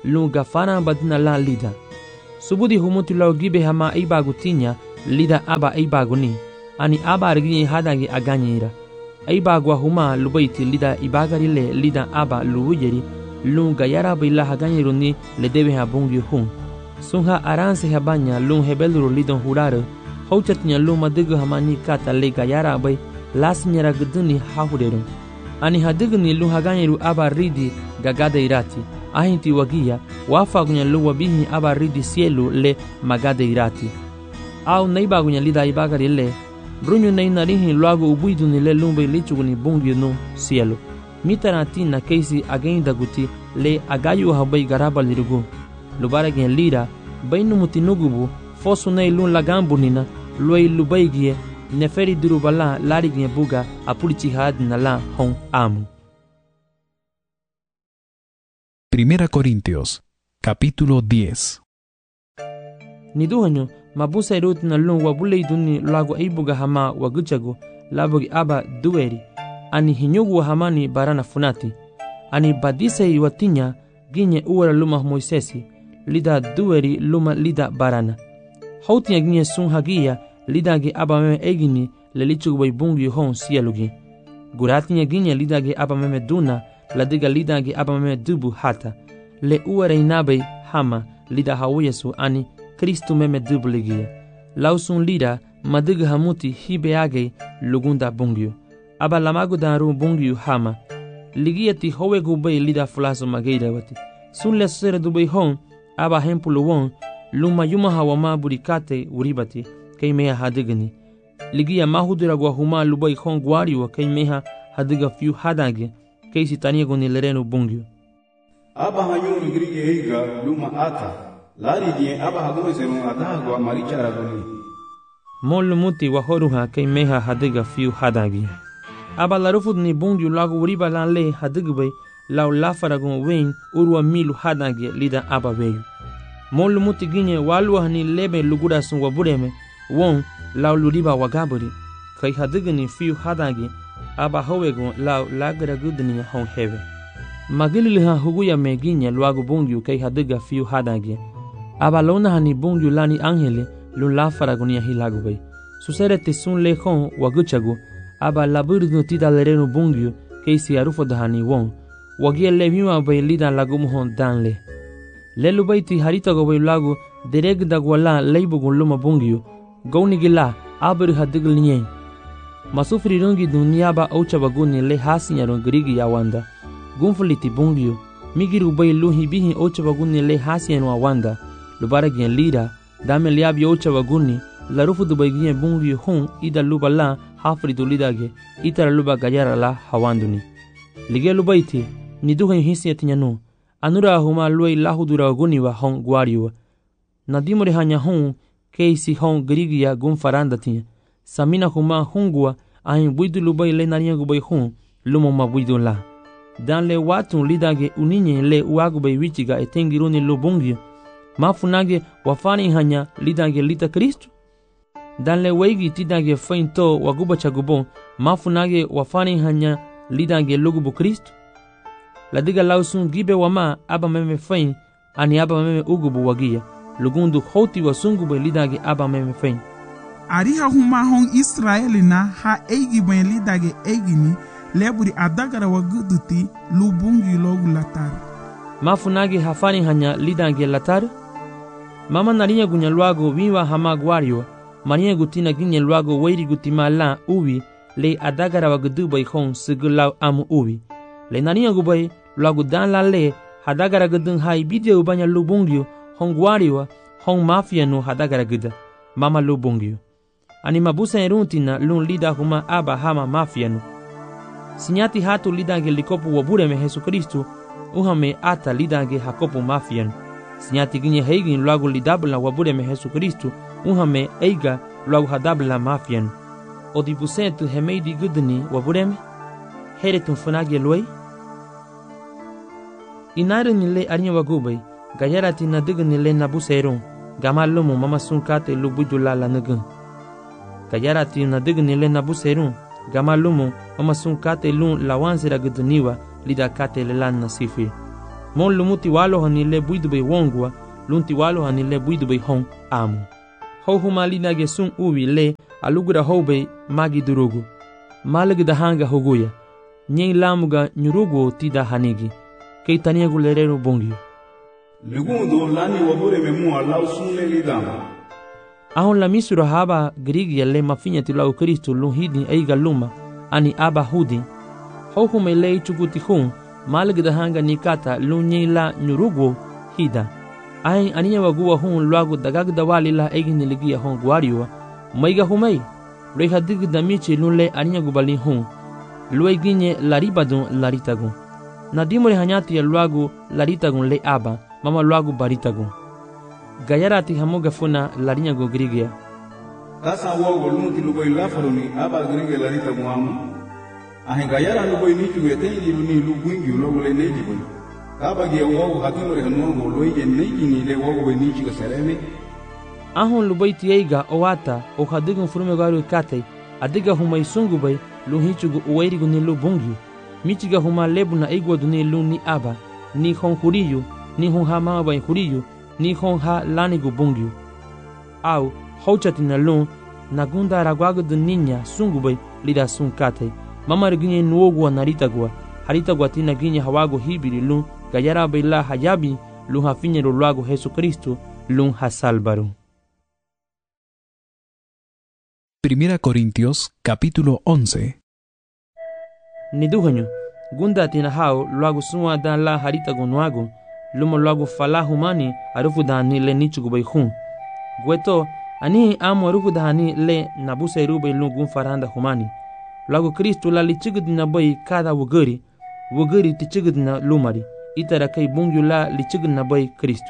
lun gafana badina la lida. Subudi humuti lau gibe hama eibagu tinya lida aba eibagu ni, ani aba arginye hadangi aganyira. Eibagu huma lubaiti lida ibagari le lida aba luwujeri, lun gayara bila haganyiru ni le debe habungi hun. Sunha aranse habanya lun hebeluru lidon hurare, hauchatinya lun madigu hamani kata le gayara bay lasinyara guduni hahurerum. Ani hadigu ni lun haganyiru aba ridi gagada irati. Ahinti wagia wafagunya lu wabihi aba ridi sielu le magada irati. Au neibagunya lida ibagari le, brunyu nei narihi luagu ubuidu ni le lumbe lichuguni bungi no sielu. Mitarati na keisi agenda guti le agayu habai garaba lirugu. Lubara gen lira, bainu mutinugubu, fosu nei lun lagambu nina, luai lubaigie, neferi durubala lari gen buga apulichi hadina la hon amu. Primera Corintios, capítulo diez. Niduhanyo, mabusa iruti na lun wabule iduni lagu eibuga hama waguchagu, labugi aba dueri, ani hinyugu hamani barana funati, ani badise iwatinya, ginye uwara luma Moisesi, lida dueri luma lida barana. Hautinya ginye sun hagia, lida ge aba meme egini, lelichugu bai bungi hon siyalugi. Guratinya ginye lida ge aba meme duna, ladiga lida ge aba meme dubu hata. Le uwara inabe hama, lida hawiyesu ani, Kristu meme dubu ligia. Lausun lida, madiga hamuti hibe age, lugunda bungio. Aba lamagu daru bungio hama. Ligia ti howe gubay lida fulaso mageida wati. Sun le sere dubay hon, aba hempulu won, luma yuma hawama burikate uribati, kay mea hadigani. Ligia mahudura gwa huma lubay hon gwariwa kay meha hadiga fiu hadage, kay si taniego ni lereno bungio. Aba hanyuru grige heiga luma ata, lari die aba hagume serun adagwa marichara guni. Molu muti wahoruha kay meha hadiga fiu hadage. Aba larufud ni bungio lagu uriba lan le hadigubay, lau lafaragun wein urwa milu hadange lida aba weyu. Molu muti ginye walwa ni lebe lugura sun wabureme, won lau luriba wagaburi, kay hadigani fiu hadange, aba howegun lau lagara gudani hon heve. Magililiha huguya me ginye luagu bungyu kay hadiga fiu hadange. Aba lona hani bungyu lani angele lun lafaragun ya hilagubay. Susere te sun le hon waguchagu, aba laburidu tida lerenu bungyu kay si arufo dahani won, wagia levima bay lida lagumuhon danle. Lelu baiti harita go bay lagu dereg dagwala leibugun luma bungyu, gaunigila abri hadigil nye. Masufri rungi duniaba aucha baguni le hasinyarun grigi ya wanda. Gunfuliti bungyu, migiru bay luhi bihi aucha baguni le hasinyarun awanda. Lubara gien lira, dame liabi aucha baguni, larufu dubay gien bungyu hun ida luba la hafri dulidage, itara luba gayara la hawanduni. Lige lubaiti, niduhen hisi etinyanu, anura huma luay lahudura guniwa hon gwariwa. Nadimore hanya hon, keisi hon grigia gun faranda tinya. Samina huma hungua, ahin buidu lubay le nariya gubay hon, lumo ma buidu la. Dan le watun lidage uninye le uagubay wichiga etengiruni lubungyo. Mafunage wafani hanya lidage lita Kristu. Dan le weigi tidage fainto waguba chagubon, mafunage wafani hanya lidage lugubu Kristu. Ladiga lausun gibe wama aba meme fain, ani aba meme ugubu wagia, lugundu hoti wasungube lidage aba meme fain. Ari ha huma hon Israeli na ha eigi ben lidage eigini, leburi adagara waguduti lubungi logu latar. Mafunage hafani hanya lidage latar? Mama narinya gunya luago wiwa hama gwariwa, marinya gutina ginya luago weiri gutima la uwi, le adagara wagudubai hon segulau amu uwi. Le narinya gubay luago dan la le hadagara gudun hai bidia ubanya lubungyo hon gwariwa hon mafia no hadagara guda mama lubungyo. Ani mabusa eruntina lun lida huma aba hama mafia no. Sinyati hatu lidage likopu wabureme Jesu Kristu, uhame ata lidage hakopu mafia no. Sinyati ginye heigin luago lidabla wabureme Jesu Kristu, uhame eiga luago hadabla mafia no. Odibusentu hemeidi guduni wabureme, heretun funage luay. Inare nile arinya wagubay, gayarati na diga nile nabuseron, gamalumu mama sunkate lubujula la nugun. Gayarati na diga nile nabuseron, gamalumu mama sunkate lun lawansira guduniwa lida kate lelan nasifi. mon lumuti walo hani le buidu be wongwa lunti walo hani le buidu be hon amu ho huma lidage sun uwi le alugura hobe magi durugu malagda hanga hoguya nyei lamuga nyurugo tida hanigi kei taniagu lerero bongio legundo lani wabure memu alau sunle lidama ahon la misura haba grigia le mafinya tilau Kristo lun hidin eiga luma ani aba hudi ho huma le chuguti hun malagda hanga nikata lun nyei la nyurugo hida ai ania wagua hun luagu dagagda wali la egin ligia hon guariwa maiga humai reha dig damichi lunle ania gubali hun luai ginye laribadun laritagun nadimore hanyati ya luagu laritagun le aba mama luagu baritagun gayarati hamoga funa larinya go grigia tasa wogo lunti lugoi lafaroni aba grigia laritagun amu ahe gayara lugoi nitu yetengi luni luguingi logo le neji boy kaba ge wogo hatimore hanongo loige neji ni le wogo be nichi ga sereme ahon lubai tieiga owata o hadigun furume garu katei adiga humai sungu bai luhichugu uwairigu ni lubungyu michiga huma lebu na igwa duni lu ni aba ni hon huriyu ni hon ha mama bai huriyu ni hon ha lanigu bungyu au hauchati na lu nagunda ragwagu duninya sungu bai lida sun katei mama riginye nuogwa naritagwa haritagwa tina ginye hawago hibiri lu gayara bai la hayabi lu hafinye luagu Jesu Kristo lu hasalbaru. Primera Corintios, capítulo once. Niduhanyo, gunda tina hao luagu suma dan la harita gunuagu, lumo luagu fala humani arufu dani le nichugu bai hun. Gueto, ani amo arufu dani le nabusa irube lungun faranda humani. Luagu Kristu la lichigudina bai kada wugari, wugari tichigudina lumari, itara kai bungyu la lichigudina bai Kristu.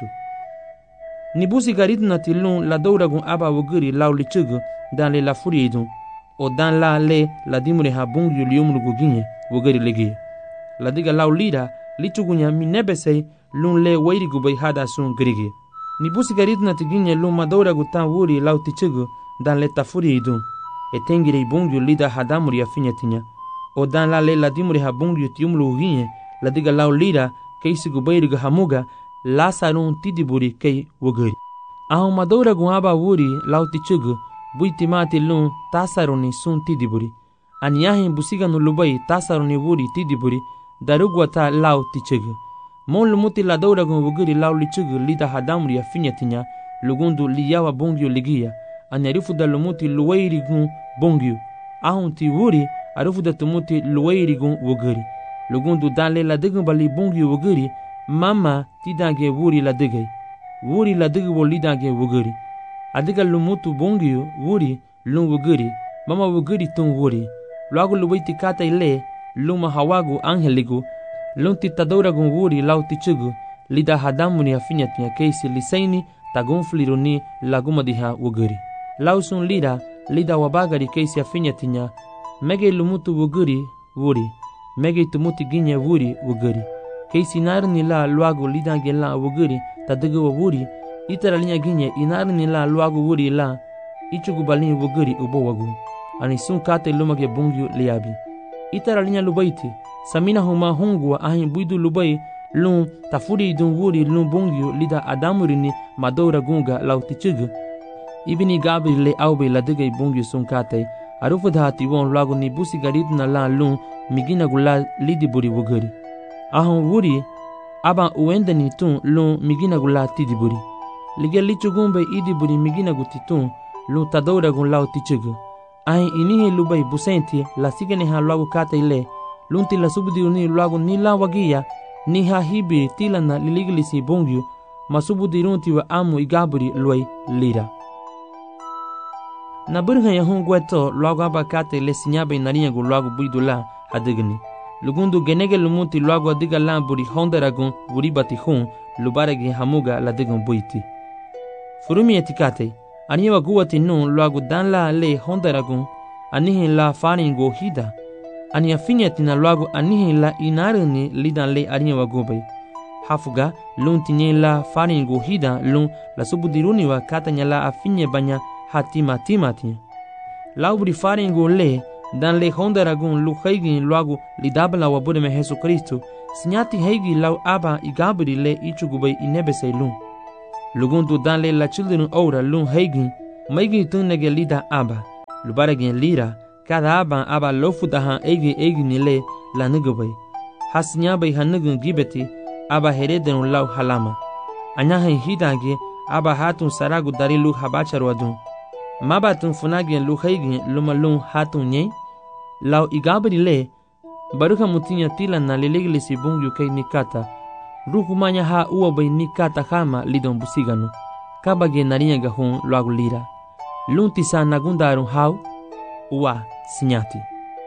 Nibusi garitna tilun la douragun aba wugari lau lichigu, dan le la furiidun o dan la le la dimure ha bungyu liumru guginye wogari legi la diga law lida lichugunya minebesei lun le wairi gubai hada sun grigi ni busi garitna tiginye lun madora gutan wuri law tichugu dan le ta furiidun e tengire bungyu lida hadamuri afinyatinya o dan la le la dimure ha bungyu tiumru guginye la diga law lida keisi gubai ga hamuga la sarun tidiburi kei wogari ahon madora guaba wuri law tichugu buiti mati lun tasaroni sun tidiburi aniyahin busiga no lubai tasaroni wuri tidiburi darugwa ta law tichegu mon lumuti la dauragun wugiri law lichegu lida hadamri afinyatinya lugundu liyawa bongyo ligia anyarifu da lumuti luwairi gun bongyo ahun ti wuri arifu da tumuti luwairi gun wugiri lugundu danle la digun bali bongyo wugiri mama tidange wuri la digay wuri la digu lidange wugiri adiga lumutu bongyo wuri lun wugiri mama wugiri tun wuri luagu lubaiti kata ile luma hawagu angeligu lun titadouragun wuri lau tichugu lida hadamuni afinyatnya keisi lisaini tagun fliruni laguma diha wugiri lau sun lida lida wabagari keisi afinyatinya mege lumutu wugiri wuri mege tumuti ginye wuri wugiri keisi narni la luagu lidange la wugiri tadiga wuri itara linya ginye inarni la luagu wuri la ichugu balini wugiri ubo wagu ani sun kate lumage bungyu liabi itara linya lubaiti samina huma hungwa ahin buidu lubai lun tafuri dun wuri lun bungyu lida adamurini madora gunga lautichugu ibini gabi le aube la diga bungyu sun kate arufu dhati won luagu ni busi garidna la lun migina gula lidi buri wugiri ahon wuri aba uendani tun lun migina gula tidiburi lige lichugumbe idi buri migina gutitun lu tadora gun lau tichugu ai inihe lubai busenti la sigene ha luagu kata ile lunti la subudi uni luagu ni la wagia ni ha hibi tilana liliglisi bongyu masubudi runti wa amu igaburi luai lira na burha ya hun gweto luagu aba kata ile sinyabe narinya gu luagu buidula hadigni lugundu genege lumuti luagu adiga la buri hondaragun buri bati hun lubaragi hamuga la digun buiti furumi etikate aniwa guwati nun luagu dan la le hondaragun anihin la faringo hida ani afinyati na luagu anihin la inarini lidan le aniwa gubay hafuga lun tinye la faringo hida lun la subudiruni wa katanya la afinye banya hatima timati laubri faringo le dan le hondaragun lu khaygin luagu lidabla wa budeme Jesu Kristo sinyati heigi lau aba igabri le ichugubay inebesay lun. Lugundu dan le la children ora lun heigi, maigi tunege lida aba, lubaragin lira, kada aba aba lofudahan egi egi nile la nugubay. Hasinyabay hanugun gibeti, aba heredenu lau halama. Anyahin hidange, aba hatun saragu dari lu habacharuadun. Mabatun funagin lu heigi lumalun hatun nye, lau igabri le, baruka mutinya tila na liligilisi bungyu kay nikata, rukumanya ha uwa bay nikata hama lidon busiganu, kabage narinya gahun luagu lira. Luntisa nagundarun hau, uwa sinyati.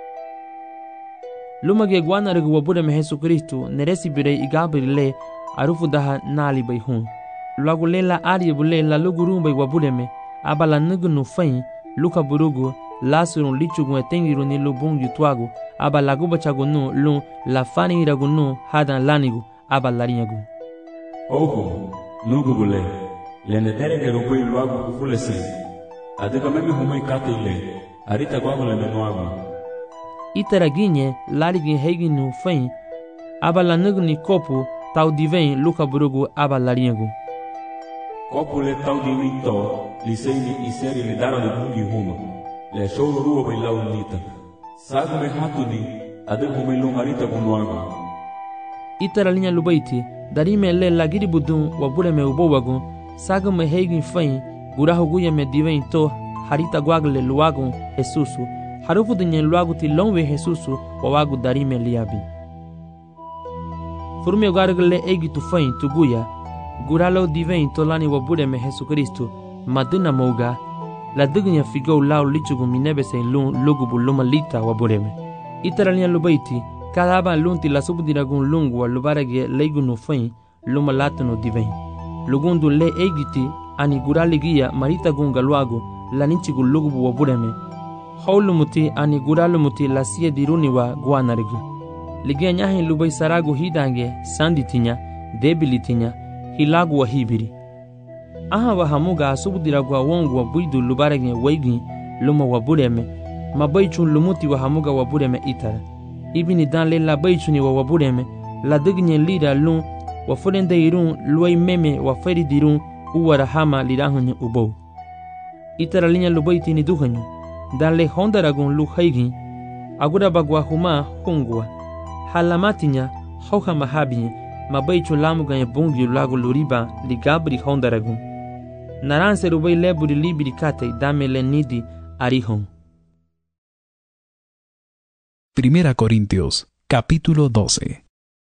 Lumage guanarigu wabudeme Jesucristo neresi birei igabri le arufu daha nali bay hun. Luagu le la ari bule la lugurun bay wabudeme, abala nugunu fain, luka burugu, lasurun lichugun etengiru ni lubung yutuagu, aba laguba chagunu lun la fani iragunu hadan lanigu, aba larinyagu. Oho, nugubule, lene terenge rupui luagu kufulese, adega meme humai kate ile, arita guagu le menuagu. Iteraginye, larigin heginu fain, aba lanugni kopu, tau divein luka burugu, aba larinyagu. Kopu le tau divin to, liseini iseri le dara de bungi huma. Le sholo ruwa bay lau nita. Sagu me hatuni, adeg humay lungarita gunuagu. Itara linya lubaiti, darime le lagiri budun wabule me ubowagu, sagu me heigin fain, gurahu guya me divein to, harita guagle luagu Jesusu, harufu dinye luagu ti longwe Jesusu, wawagu darime liabi. Furumi ugargle egi tu fain tu guya, guralo divein to lani wabule me Jesucristo, maduna mouga, la dignya figo lau lichugu minebe se lun lugubu luma lita wabureme. Itaralia lubaiti, kada aba lunti la subdiragun lungu wa lubarage leigunu fain, luma latuno divein. Lugundu le egiti, ani guraligia marita gunga luagu, la ninchigu lugubu wabureme. Haulumuti ani guralumuti la siye diruni wa guanarigu. Ligia nyahin lubai saragu hidange, sanditinya, debilitinya, hilagu wa hibiri. Aha wa hamuga subdira gwa wongu wa buidu lubarage weigi luma wa bureme, ma baichun lumuti wa hamuga wa bureme itara. Ibini dan le la baichuni wa wabureme, la dignye lira lun, wa furende irun luai meme wa feri dirun, uwa rahama lirahunye ubou. Itara linya lubaiti ni duhanyu, dan le hondaragun lu haigi, agura bagwa huma hungwa. Halamatinya, hauha mahabinye, ma baichun lamuga bungi lagu luriba li gabri hondaragun. Naranse rubai leburi libiri kate dame le nidi arihon. Primera Corintios, capítulo doce.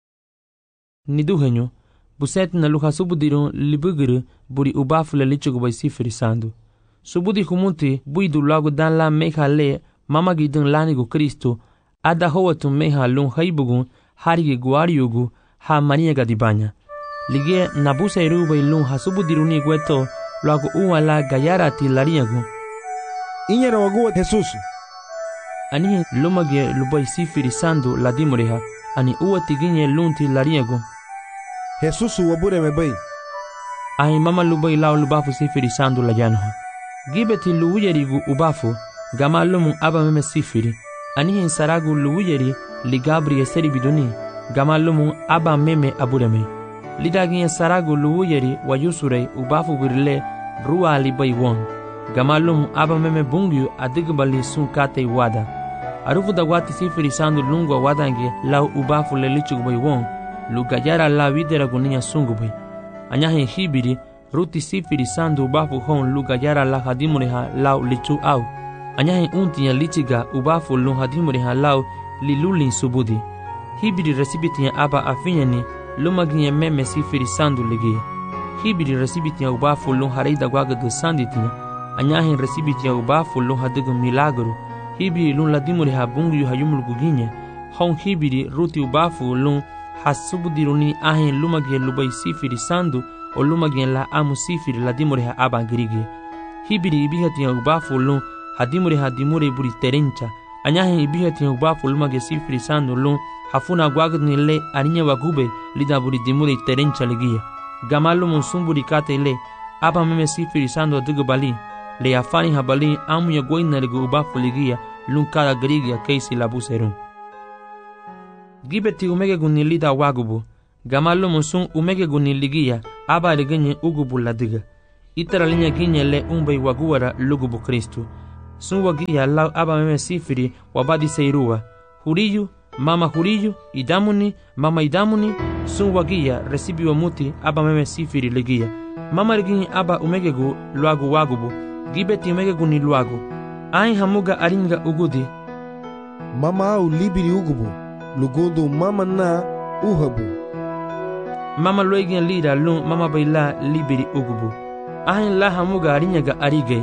Niduhenyo, buset na luha subudirun libuguru buri ubafu le lichugu bai sifiri sandu. Subudi humunti buidu lagu dan la meha le mamagi dun lanigu Kristo, ada howatu meha lun haibugun harigi guariyugu ha maniaga dibanya. Lige nabusa irubai lun hasubudiruni gueto lagu uwa la gayarati lariagu. Inyera waguwa Jesusu. Anihe lumage lubai sifiri sandu la dimureha, ani uwa tiginye lunti lariagu. Jesusu wabure mebai. Ahi mama lubai lao lubafu sifiri sandu la janho. Gibeti luwiyerigu ubafu, gama lumun aba meme sifiri. Anihe saragu luwiyeri li gabri eseri biduni, gama lumun aba meme abureme. Lidaginya saragu luwiyeri wa yusurei ubafu birle ruwa libai won. Gamalum aba meme bungyu adigbali sun kate wada. Arufu da wati sifiri sandu lungwa wadange lau ubafu le lichugbai won, lu gajara la widera gunia sungubai. Anyahin hibiri, ruti sifiri sandu ubafu hon lu gajara la hadimureha lau lichu au. Anyahin untinya lichiga ubafu lu hadimureha lau lilulin subudi. Hibiri resibitinya aba afinyani lumaginya meme sifiri sandu ligia. Hibiri resibitinya ubafu lu harida gwagadu sanditinya. Anyahin resibitinya ubafu lu hadigu milagru. Hibiri lu ladimuri ha bungu hayumul guginye. Hon hibiri ruti ubafu lu hasubudiruni ahin lumaginya lubai sifiri sandu o lumaginya la amu sifiri ladimuri ha aba girigi. Hibiri ibihatinya ubafu lu hadimuri ha dimuri buri terencha. Anyahin ibihatinya ubafu lumaginya sifiri sandu lu hafuna gwagni le arinya wagube lida buri dimuri terencha ligia. Gamalu munsumburi kate le aba meme sifiri sandu digu bali. Le afani habali amu ya goina ligu ubafu ligia lunkada grigia keisi labuserun. gibeti umege guni lida wagubu gamalumu sun umege guni ligia aba regenye ugubu ladiga itara linya ginye le umbe waguara lugubu Kristu sun wagia lau aba meme sifiri wabadi seirua huriyu mama huriyu idamuni mama idamuni sun wagia resibi wa muti aba meme sifiri ligia mama regenye aba umege gu luagu wagubu gibeti umege guni luagu ai hamuga aringa ugudi mama au libiri ugubu lugundu mama na uhabu mama loigen lira lun mama baila libiri ugubu ahin la hamuga arinyaga arigay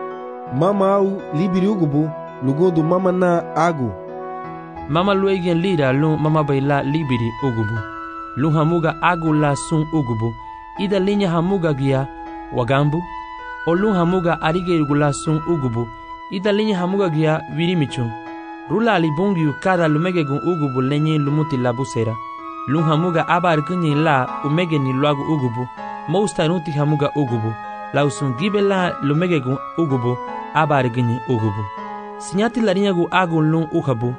mama au libiri ugubu lugundu mama na agu mama loigen lira lun mama baila libiri ugubu lun hamuga agu la sun ugubu ida linya hamuga gia wagambu o lun hamuga arigay gula sun ugubu ida linya hamuga gia virimichu rula alibungiu kada lumegegun ugubu lenye lumuti labusera lun hamuga abar kunyi la umege ni luagu ugubu mousta nuti hamuga ugubu lausun gibe la lumegegun ugubu abar kunyi ugubu sinyati larinyagu agun lun uhabu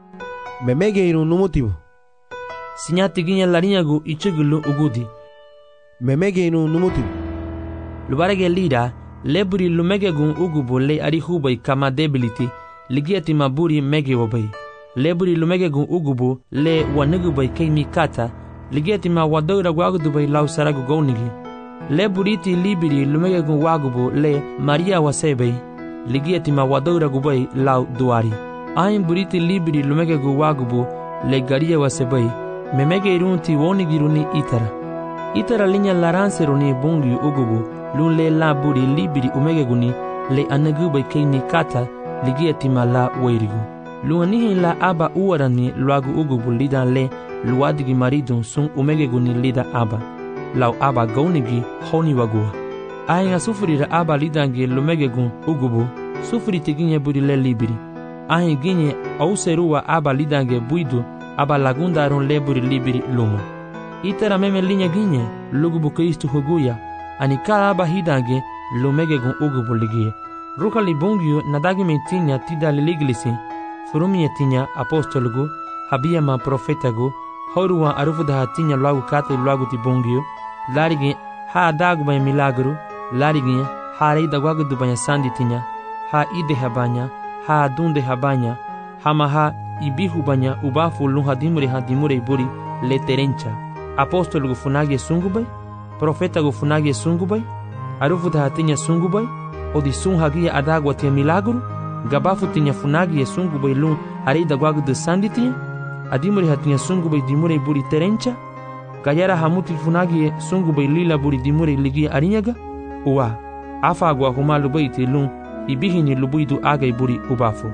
memege irun numutibu sinyati ginya larinyagu ichugulu ugudi memege irun numutibu lubarege lida leburi lumegegun ugubu le arihubai kama debility ligiati maburi mege wabai leburi lumegegun ugubu le wanugubai keimi kata ligiati ma wadogra wagudubai lau saragu gounigi leburiti libiri lumegegun wagubu le maria wasebei ligiati ma wadogra gubai lau duari ain buriti libiri lumegegun wagubu le garia wasebei memege irunti wonigiruni itara itara linya laranseruni bungi ugubu lun le laburi libiri umegeguni le anagubai keimi kata ligiati mala weirigu luanihi la aba uarani luagu ugubu lida le luadigi maridun sun umegeguni lida aba lau aba gaunigi honi wagua ahinga sufurira aba lidangi lumegegun ugubu sufuri tiginye buri le libiri ahin ginye auserua aba lidange buidu aba lagundarun le buri libiri luma itera meme linya ginye lugubu Kristu huguya anika aba hidange lumegegun ugubu ligie ruka libungio nadagi metinya tida liliglisi furumi etinya apostolgu habia ma profetagu horua arufuda tinya lagu kate lagu tibungio larigi ha dagu bay milagru larigi ha reida wagu du banya sandi tinya ha ide habanya ha dunde habanya hama ha ibihu banya ubafu lu hadimure hadimure buri leterencha apostolgu funagi sungubay profetagu funagi sungubay arufuda tinya sungubay odi sun hagia adagwa tia milagru gabafu tinya funagi sungu bay lun arida gwagu de sanditia adimuri hatinya sungu bay dimure buri terencha gayara hamuti funagi sungu bay lila buri dimure ligi arinyaga uwa afa gwa humalu bayti lun ibihini lubuidu agay buri ubafu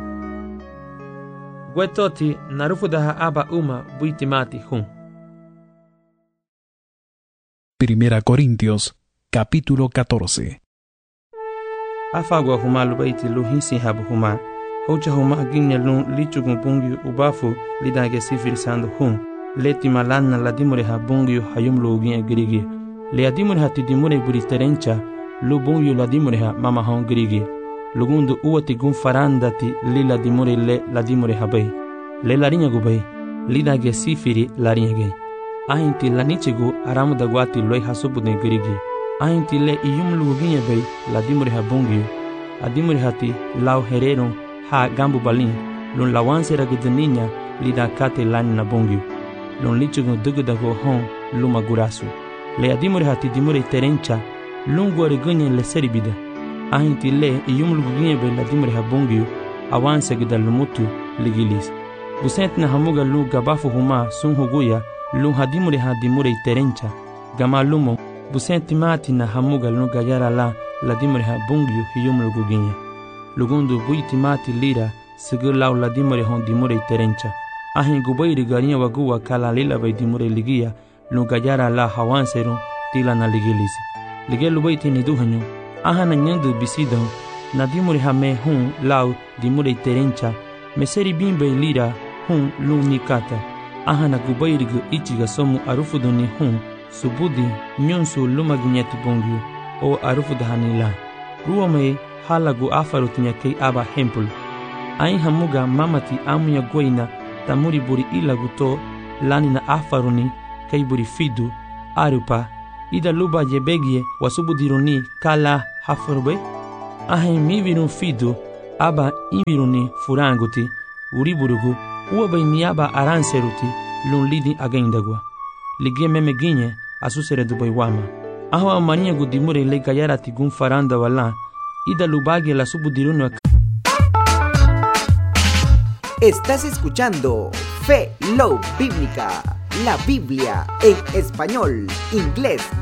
gwetoti narufu daha aba uma buitimati hun. Primera Corintios capítulo catorce. Afagwa huma lubaiti luhisi habu huma hoja huma ginya lun lichugun bungi ubafu lidange sifir sandu hun leti malanna ladimure ha bungi hayum luginya girigi le adimure hati dimure buri terencha lu bungi ladimure ha mama hon girigi lugundu uwati gun farandati lila dimure le ladimure habai le larinya gubai lidange sifiri larinya ge ahinti lanichigu aramu dagwati loi hasubudne girigi ahinti le iyum luginya bay ladimure ha bungi adimure hati lau herero ha gambu balin lun lawanse ragudninya lida kate lan na bungi lun lichugu dugudago hon luma gurasu le adimure hati dimure terencha lun gore gunye le seribida ahinti le iyum luginya bay ladimure ha bungi awanse gida lumutu ligilis busent na hamuga lu gabafu huma sun huguya lun hadimure ha dimure terencha gama lumo busenti mati na hamuga lun gayara la ladimure ha bungiu hiyum luguginya lugundu buiti mati lira sigur lau ladimure hon dimure terencha ahin gubairi garinya waguwa kala lila bay dimure ligia lun gayara la hawan serun tila na ligilisi lige lubaiti ni duhanyu ahana nyandu bisidan na dimure ha me hun lau dimure terencha meseri bimbe lira hun lun nikata ahana gubairi gu ichiga somu arufuduni hun subudi nyonsu lumaginyati bungiu o arufu dahanila ruwame halagu afaru tinyakei aba hempul ain hamuga mamati amuya goina tamuri buri ilagu to lani na afaruni kaiburi fidu arupa ida luba yebegie wasubudiruni kala hafarbe ahe mivirun fidu aba imiruni furanguti uriburugu uaba niaba aranseruti lun lidi agendagwa ligie memeginye asusere dubaiwama aho amania gudimure le gayarati gun faranda wala ida lubagie la subudirunu. Estás escuchando Fe Love Bíblica, la Biblia en español, inglés